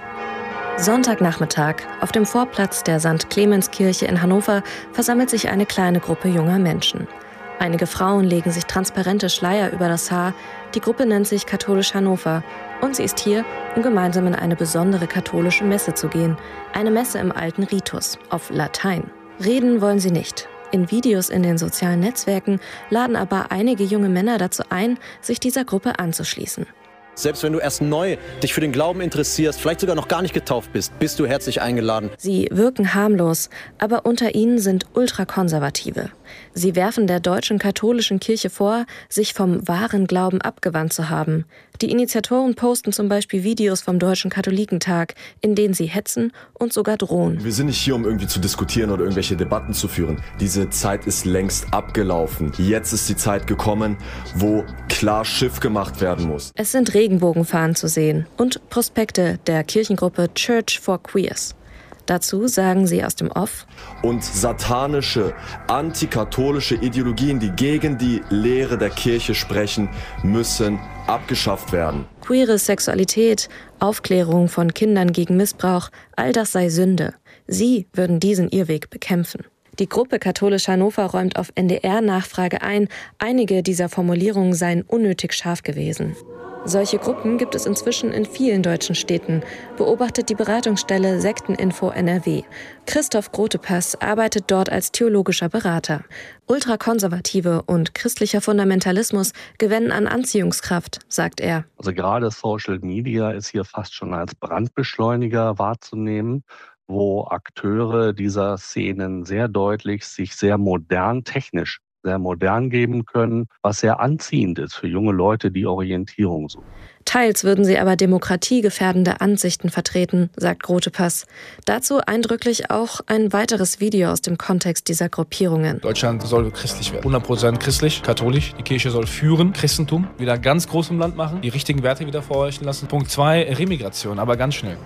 Sontagnachmittag. Auf dem Vorplatz der St. Clemenskirche in Hannover versammelt sich eine kleine Gruppe junger Menschen. Einige Frauen legen sich transparente Schleier über das Haar. Die Gruppe nennt sich Katholisch Hannover. Und sie ist hier, um gemeinsam in eine besondere katholische Messe zu gehen. Eine Messe im alten Ritus, auf Latein. Reden wollen sie nicht. In Videos in den sozialen Netzwerken laden aber einige junge Männer dazu ein, sich dieser Gruppe anzuschließen. Selbst wenn du erst neu dich für den Glauben interessierst, vielleicht sogar noch gar nicht getauft bist du herzlich eingeladen. Sie wirken harmlos, aber unter ihnen sind Ultrakonservative. Sie werfen der deutschen katholischen Kirche vor, sich vom wahren Glauben abgewandt zu haben. Die Initiatoren posten zum Beispiel Videos vom Deutschen Katholikentag, in denen sie hetzen und sogar drohen. Wir sind nicht hier, um irgendwie zu diskutieren oder irgendwelche Debatten zu führen. Diese Zeit ist längst abgelaufen. Jetzt ist die Zeit gekommen, wo klar Schiff gemacht werden muss. Es sind Regenbogenfahnen zu sehen und Prospekte der Kirchengruppe Church for Queers. Dazu sagen sie aus dem Off: Und satanische, antikatholische Ideologien, die gegen die Lehre der Kirche sprechen, müssen abgeschafft werden. Queere Sexualität, Aufklärung von Kindern gegen Missbrauch, all das sei Sünde. Sie würden diesen Irrweg bekämpfen. Die Gruppe Katholisch Hannover räumt auf NDR-Nachfrage ein, einige dieser Formulierungen seien unnötig scharf gewesen. Solche Gruppen gibt es inzwischen in vielen deutschen Städten, beobachtet die Beratungsstelle Sekteninfo NRW. Christoph Grotepass arbeitet dort als theologischer Berater. Ultrakonservative und christlicher Fundamentalismus gewinnen an Anziehungskraft, sagt er. Also gerade Social Media ist hier fast schon als Brandbeschleuniger wahrzunehmen, wo Akteure dieser Szenen sehr deutlich sich sehr modern, technisch sehr modern geben können, was sehr anziehend ist für junge Leute, die Orientierung suchen. Teils würden sie aber demokratiegefährdende Ansichten vertreten, sagt Grotepass. Dazu eindrücklich auch ein weiteres Video aus dem Kontext dieser Gruppierungen. Deutschland soll christlich werden. 100% christlich, katholisch. Die Kirche soll führen, Christentum wieder ganz groß im Land machen, die richtigen Werte wieder vorherrschen lassen. Punkt 2, Remigration, aber ganz schnell.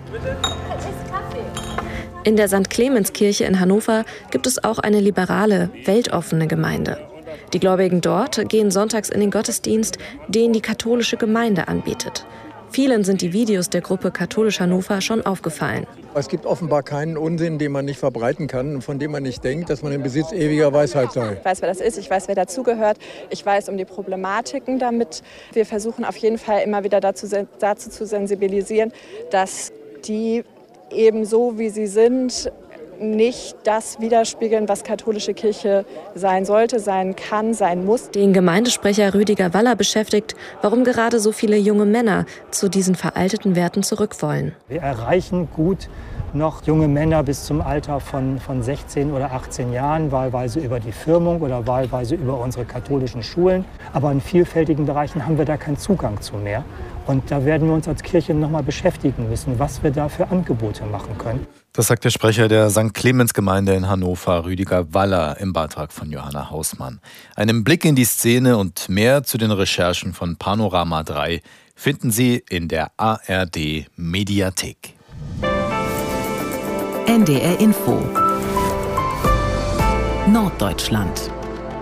In der St. Clemenskirche in Hannover gibt es auch eine liberale, weltoffene Gemeinde. Die Gläubigen dort gehen sonntags in den Gottesdienst, den die katholische Gemeinde anbietet. Vielen sind die Videos der Gruppe Katholisch Hannover schon aufgefallen. Es gibt offenbar keinen Unsinn, den man nicht verbreiten kann und von dem man nicht denkt, dass man im Besitz ewiger Weisheit sei. Ich weiß, wer das ist, ich weiß, wer dazugehört, ich weiß um die Problematiken damit. Wir versuchen auf jeden Fall immer wieder dazu zu sensibilisieren, dass die ebenso wie sie sind, nicht das widerspiegeln, was katholische Kirche sein sollte, sein kann, sein muss. Den Gemeindesprecher Rüdiger Waller beschäftigt, warum gerade so viele junge Männer zu diesen veralteten Werten zurück wollen. Wir erreichen gut noch junge Männer bis zum Alter von 16 oder 18 Jahren, wahlweise über die Firmung oder wahlweise über unsere katholischen Schulen. Aber in vielfältigen Bereichen haben wir da keinen Zugang zu mehr. Und da werden wir uns als Kirche nochmal beschäftigen müssen, was wir da für Angebote machen können. Das sagt der Sprecher der St. Clemens-Gemeinde in Hannover, Rüdiger Waller, im Beitrag von Johanna Hausmann. Einen Blick in die Szene und mehr zu den Recherchen von Panorama 3 finden Sie in der ARD Mediathek. NDR Info Norddeutschland.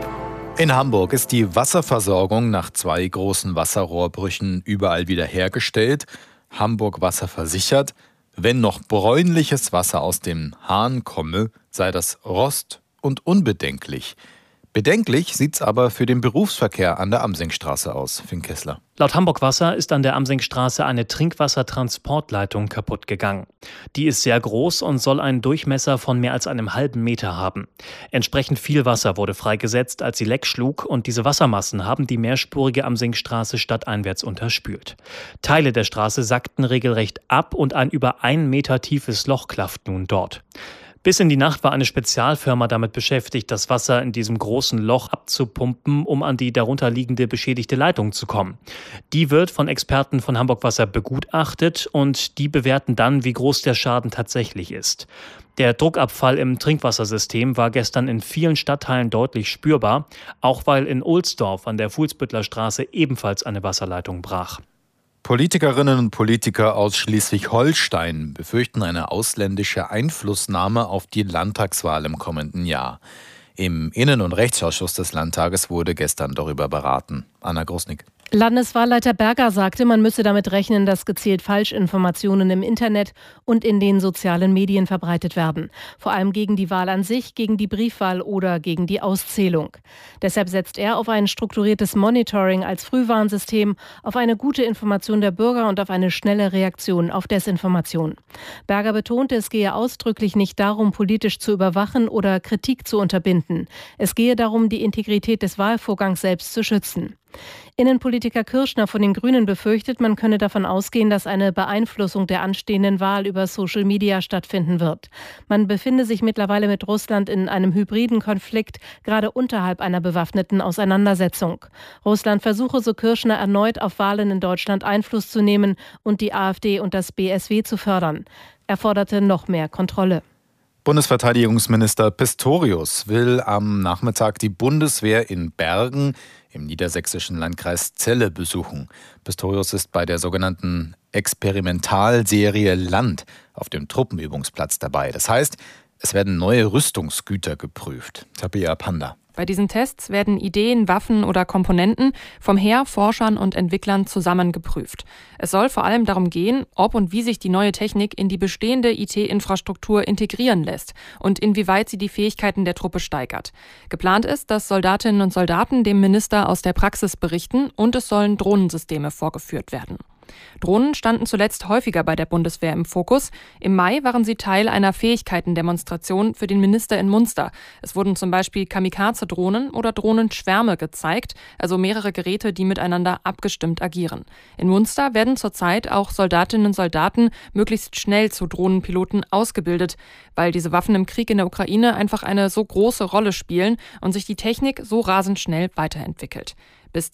In Hamburg ist die Wasserversorgung nach 2 großen Wasserrohrbrüchen überall wiederhergestellt. Hamburg Wasser versichert, wenn noch bräunliches Wasser aus dem Hahn komme, sei das Rost und unbedenklich. Bedenklich sieht's aber für den Berufsverkehr an der Amsingstraße aus, Finn Kessler. Laut Hamburg Wasser ist an der Amsingstraße eine Trinkwassertransportleitung kaputt gegangen. Die ist sehr groß und soll einen Durchmesser von mehr als einem halben Meter haben. Entsprechend viel Wasser wurde freigesetzt, als sie Leck schlug, und diese Wassermassen haben die mehrspurige Amsingstraße stadteinwärts unterspült. Teile der Straße sackten regelrecht ab und ein über 1 Meter tiefes Loch klafft nun dort. Bis in die Nacht war eine Spezialfirma damit beschäftigt, das Wasser in diesem großen Loch abzupumpen, um an die darunter liegende beschädigte Leitung zu kommen. Die wird von Experten von Hamburg Wasser begutachtet und die bewerten dann, wie groß der Schaden tatsächlich ist. Der Druckabfall im Trinkwassersystem war gestern in vielen Stadtteilen deutlich spürbar, auch weil in Ohlsdorf an der Fuhlsbüttler Straße ebenfalls eine Wasserleitung brach. Politikerinnen und Politiker aus Schleswig-Holstein befürchten eine ausländische Einflussnahme auf die Landtagswahl im kommenden Jahr. Im Innen- und Rechtsausschuss des Landtages wurde gestern darüber beraten. Anna Grosnick. Landeswahlleiter Berger sagte, man müsse damit rechnen, dass gezielt Falschinformationen im Internet und in den sozialen Medien verbreitet werden. Vor allem gegen die Wahl an sich, gegen die Briefwahl oder gegen die Auszählung. Deshalb setzt er auf ein strukturiertes Monitoring als Frühwarnsystem, auf eine gute Information der Bürger und auf eine schnelle Reaktion auf Desinformation. Berger betonte, es gehe ausdrücklich nicht darum, politisch zu überwachen oder Kritik zu unterbinden. Es gehe darum, die Integrität des Wahlvorgangs selbst zu schützen. Innenpolitiker Kirschner von den Grünen befürchtet, man könne davon ausgehen, dass eine Beeinflussung der anstehenden Wahl über Social Media stattfinden wird. Man befinde sich mittlerweile mit Russland in einem hybriden Konflikt, gerade unterhalb einer bewaffneten Auseinandersetzung. Russland versuche, so Kirschner, erneut auf Wahlen in Deutschland Einfluss zu nehmen und die AfD und das BSW zu fördern. Er forderte noch mehr Kontrolle. Bundesverteidigungsminister Pistorius will am Nachmittag die Bundeswehr in Bergen im niedersächsischen Landkreis Celle besuchen. Pistorius ist bei der sogenannten Experimentalserie Land auf dem Truppenübungsplatz dabei. Das heißt, es werden neue Rüstungsgüter geprüft. Tabea Panda. Bei diesen Tests werden Ideen, Waffen oder Komponenten vom Heer, Forschern und Entwicklern zusammen geprüft. Es soll vor allem darum gehen, ob und wie sich die neue Technik in die bestehende IT-Infrastruktur integrieren lässt und inwieweit sie die Fähigkeiten der Truppe steigert. Geplant ist, dass Soldatinnen und Soldaten dem Minister aus der Praxis berichten und es sollen Drohnensysteme vorgeführt werden. Drohnen standen zuletzt häufiger bei der Bundeswehr im Fokus. Im Mai waren sie Teil einer Fähigkeitendemonstration für den Minister in Munster. Es wurden zum Beispiel Kamikaze-Drohnen oder Drohnenschwärme gezeigt, also mehrere Geräte, die miteinander abgestimmt agieren. In Munster werden zurzeit auch Soldatinnen und Soldaten möglichst schnell zu Drohnenpiloten ausgebildet, weil diese Waffen im Krieg in der Ukraine einfach eine so große Rolle spielen und sich die Technik so rasend schnell weiterentwickelt. Bis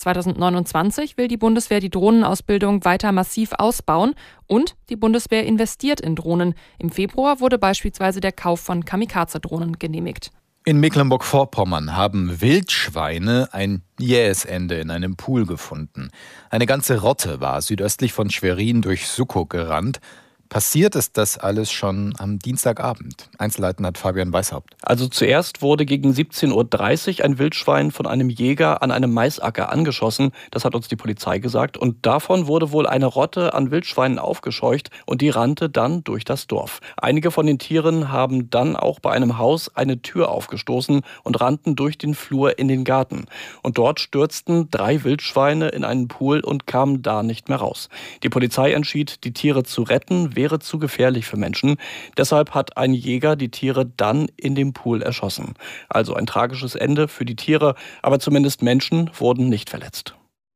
2029 will die Bundeswehr die Drohnenausbildung weiter massiv ausbauen und die Bundeswehr investiert in Drohnen. Im Februar wurde beispielsweise der Kauf von Kamikaze-Drohnen genehmigt. In Mecklenburg-Vorpommern haben Wildschweine ein jähes Ende in einem Pool gefunden. Eine ganze Rotte war südöstlich von Schwerin durch Suckow gerannt. Passiert ist das alles schon am Dienstagabend. Einzelheiten Fabian Weishaupt. Also zuerst wurde gegen 17:30 Uhr ein Wildschwein von einem Jäger an einem Maisacker angeschossen. Das hat uns die Polizei gesagt. Und davon wurde wohl eine Rotte an Wildschweinen aufgescheucht und die rannte dann durch das Dorf. Einige von den Tieren haben dann auch bei einem Haus eine Tür aufgestoßen und rannten durch den Flur in den Garten. Und dort stürzten 3 Wildschweine in einen Pool und kamen da nicht mehr raus. Die Polizei entschied, die Tiere zu retten, wäre zu gefährlich für Menschen. Deshalb hat ein Jäger die Tiere dann in dem Pool erschossen. Also ein tragisches Ende für die Tiere, aber zumindest Menschen wurden nicht verletzt.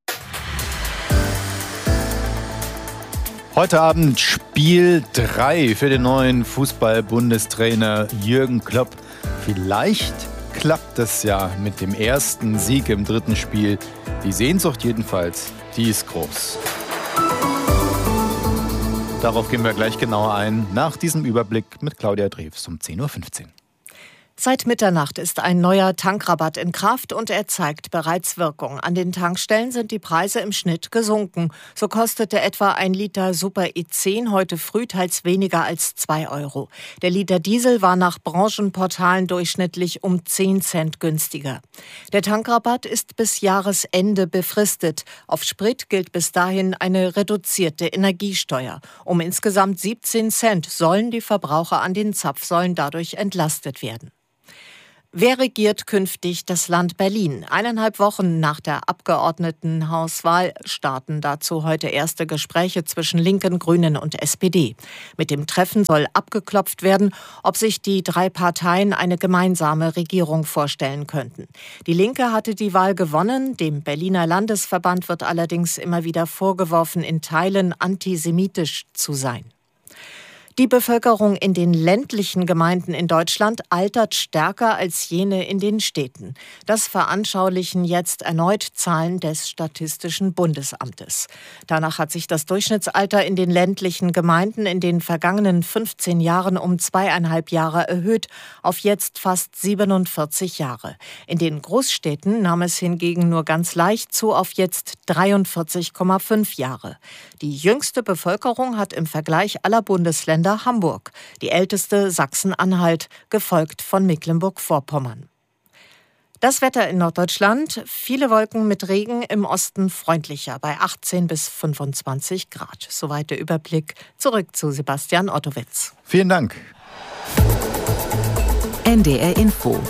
Heute Abend Spiel 3 für den neuen Fußball-Bundestrainer Jürgen Klopp. Vielleicht klappt es ja mit dem ersten Sieg im 3. Spiel. Die Sehnsucht jedenfalls, die ist groß. Darauf gehen wir gleich genauer ein, nach diesem Überblick mit Claudia Drews um 10.15 Uhr. Seit Mitternacht ist ein neuer Tankrabatt in Kraft und er zeigt bereits Wirkung. An den Tankstellen sind die Preise im Schnitt gesunken. So kostete etwa ein Liter Super E10 heute früh teils weniger als 2 Euro. Der Liter Diesel war nach Branchenportalen durchschnittlich um 10 Cent günstiger. Der Tankrabatt ist bis Jahresende befristet. Auf Sprit gilt bis dahin eine reduzierte Energiesteuer. Um insgesamt 17 Cent sollen die Verbraucher an den Zapfsäulen dadurch entlastet werden. Wer regiert künftig das Land Berlin? 1,5 Wochen nach der Abgeordnetenhauswahl starten dazu heute erste Gespräche zwischen Linken, Grünen und SPD. Mit dem Treffen soll abgeklopft werden, ob sich die 3 Parteien eine gemeinsame Regierung vorstellen könnten. Die Linke hatte die Wahl gewonnen. Dem Berliner Landesverband wird allerdings immer wieder vorgeworfen, in Teilen antisemitisch zu sein. Die Bevölkerung in den ländlichen Gemeinden in Deutschland altert stärker als jene in den Städten. Das veranschaulichen jetzt erneut Zahlen des Statistischen Bundesamtes. Danach hat sich das Durchschnittsalter in den ländlichen Gemeinden in den vergangenen 15 Jahren um 2,5 Jahre erhöht, auf jetzt fast 47 Jahre. In den Großstädten nahm es hingegen nur ganz leicht zu, auf jetzt 43,5 Jahre. Die jüngste Bevölkerung hat im Vergleich aller Bundesländer Hamburg, die älteste Sachsen-Anhalt, gefolgt von Mecklenburg-Vorpommern. Das Wetter in Norddeutschland, viele Wolken mit Regen, im Osten freundlicher, bei 18 bis 25 Grad. Soweit der Überblick. Zurück zu Sebastian Ottowitz. Vielen Dank. NDR Info.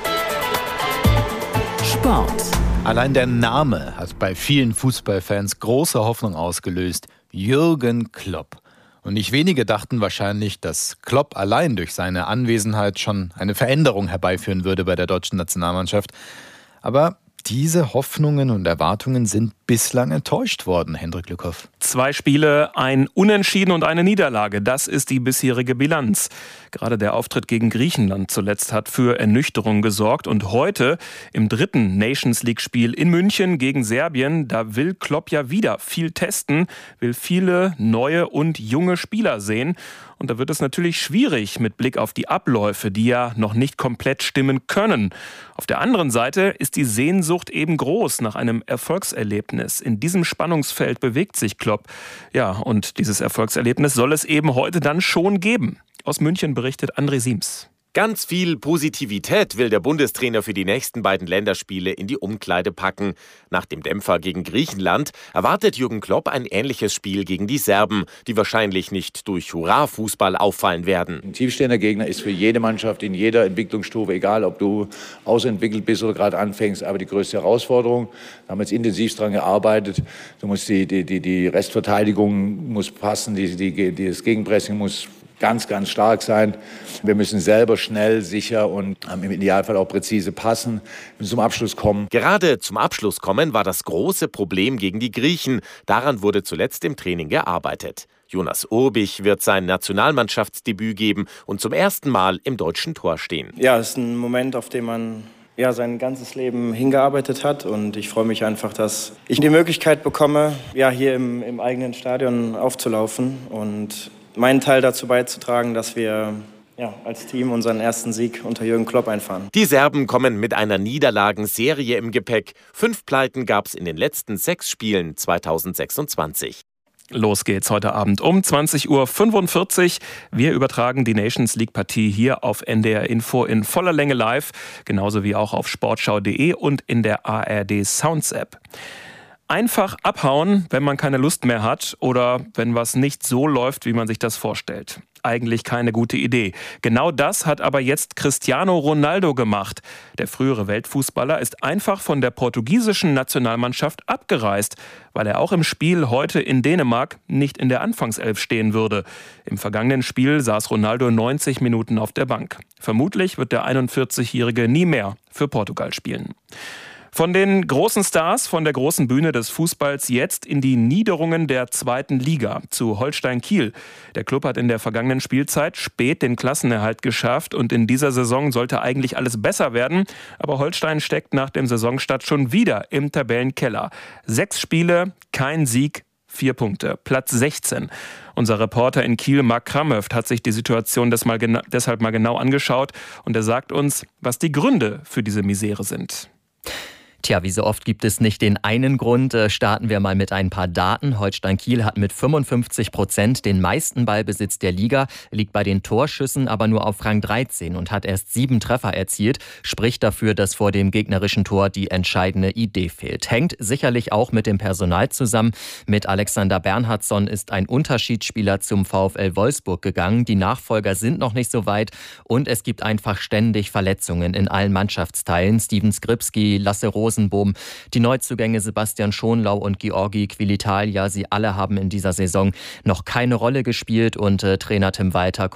Sport. Allein der Name hat bei vielen Fußballfans große Hoffnung ausgelöst. Jürgen Klopp. Und nicht wenige dachten wahrscheinlich, dass Klopp allein durch seine Anwesenheit schon eine Veränderung herbeiführen würde bei der deutschen Nationalmannschaft. Aber diese Hoffnungen und Erwartungen sind bislang enttäuscht worden, Hendrik Lückhoff. 2 Spiele, ein Unentschieden und eine Niederlage. Das ist die bisherige Bilanz. Gerade der Auftritt gegen Griechenland zuletzt hat für Ernüchterung gesorgt. Und heute im 3. Nations-League-Spiel in München gegen Serbien, da will Klopp ja wieder viel testen, will viele neue und junge Spieler sehen. Und da wird es natürlich schwierig mit Blick auf die Abläufe, die ja noch nicht komplett stimmen können. Auf der anderen Seite ist die Sehnsucht eben groß nach einem Erfolgserlebnis. In diesem Spannungsfeld bewegt sich Klopp. Ja, und dieses Erfolgserlebnis soll es eben heute dann schon geben. Aus München berichtet André Siems. Ganz viel Positivität will der Bundestrainer für die nächsten beiden Länderspiele in die Umkleide packen. Nach dem Dämpfer gegen Griechenland erwartet Jürgen Klopp ein ähnliches Spiel gegen die Serben, die wahrscheinlich nicht durch Hurra-Fußball auffallen werden. Ein tiefstehender Gegner ist für jede Mannschaft in jeder Entwicklungsstufe, egal ob du ausentwickelt bist oder gerade anfängst, aber die größte Herausforderung. Da haben wir jetzt intensiv daran gearbeitet. Du musst die Restverteidigung muss passen, das Gegenpressing muss ganz, ganz stark sein. Wir müssen selber schnell, sicher und im Idealfall auch präzise passen und zum Abschluss kommen. Gerade zum Abschluss kommen war das große Problem gegen die Griechen. Daran wurde zuletzt im Training gearbeitet. Jonas Urbich wird sein Nationalmannschaftsdebüt geben und zum ersten Mal im deutschen Tor stehen. Ja, es ist ein Moment, auf den man sein ganzes Leben hingearbeitet hat, und ich freue mich einfach, dass ich die Möglichkeit bekomme, hier im eigenen Stadion aufzulaufen und meinen Teil dazu beizutragen, dass wir als Team unseren ersten Sieg unter Jürgen Klopp einfahren. Die Serben kommen mit einer Niederlagenserie im Gepäck. 5 Pleiten gab es in den letzten 6 Spielen 2026. Los geht's heute Abend um 20.45 Uhr. Wir übertragen die Nations League-Partie hier auf NDR Info in voller Länge live, genauso wie auch auf sportschau.de und in der ARD Sounds App. Einfach abhauen, wenn man keine Lust mehr hat oder wenn was nicht so läuft, wie man sich das vorstellt. Eigentlich keine gute Idee. Genau das hat aber jetzt Cristiano Ronaldo gemacht. Der frühere Weltfußballer ist einfach von der portugiesischen Nationalmannschaft abgereist, weil er auch im Spiel heute in Dänemark nicht in der Anfangself stehen würde. Im vergangenen Spiel saß Ronaldo 90 Minuten auf der Bank. Vermutlich wird der 41-Jährige nie mehr für Portugal spielen. Von den großen Stars, von der großen Bühne des Fußballs jetzt in die Niederungen der 2. Liga zu Holstein Kiel. Der Klub hat in der vergangenen Spielzeit spät den Klassenerhalt geschafft und in dieser Saison sollte eigentlich alles besser werden. Aber Holstein steckt nach dem Saisonstart schon wieder im Tabellenkeller. 6 Spiele, kein Sieg, 4 Punkte. Platz 16. Unser Reporter in Kiel, Marc Kramhöft, hat sich die Situation deshalb mal genau angeschaut und er sagt uns, was die Gründe für diese Misere sind. Tja, wie so oft gibt es nicht den einen Grund. Starten wir mal mit ein paar Daten. Holstein Kiel hat mit 55% den meisten Ballbesitz der Liga, liegt bei den Torschüssen aber nur auf Rang 13 und hat erst 7 Treffer erzielt. Spricht dafür, dass vor dem gegnerischen Tor die entscheidende Idee fehlt. Hängt sicherlich auch mit dem Personal zusammen. Mit Alexander Bernhardsson ist ein Unterschiedsspieler zum VfL Wolfsburg gegangen. Die Nachfolger sind noch nicht so weit und es gibt einfach ständig Verletzungen in allen Mannschaftsteilen. Steven Skripski, Lasse Rosenbohm, die Neuzugänge Sebastian Schonlau und Georgi Quilitalia, sie alle haben in dieser Saison noch keine Rolle gespielt und Trainer Tim Walter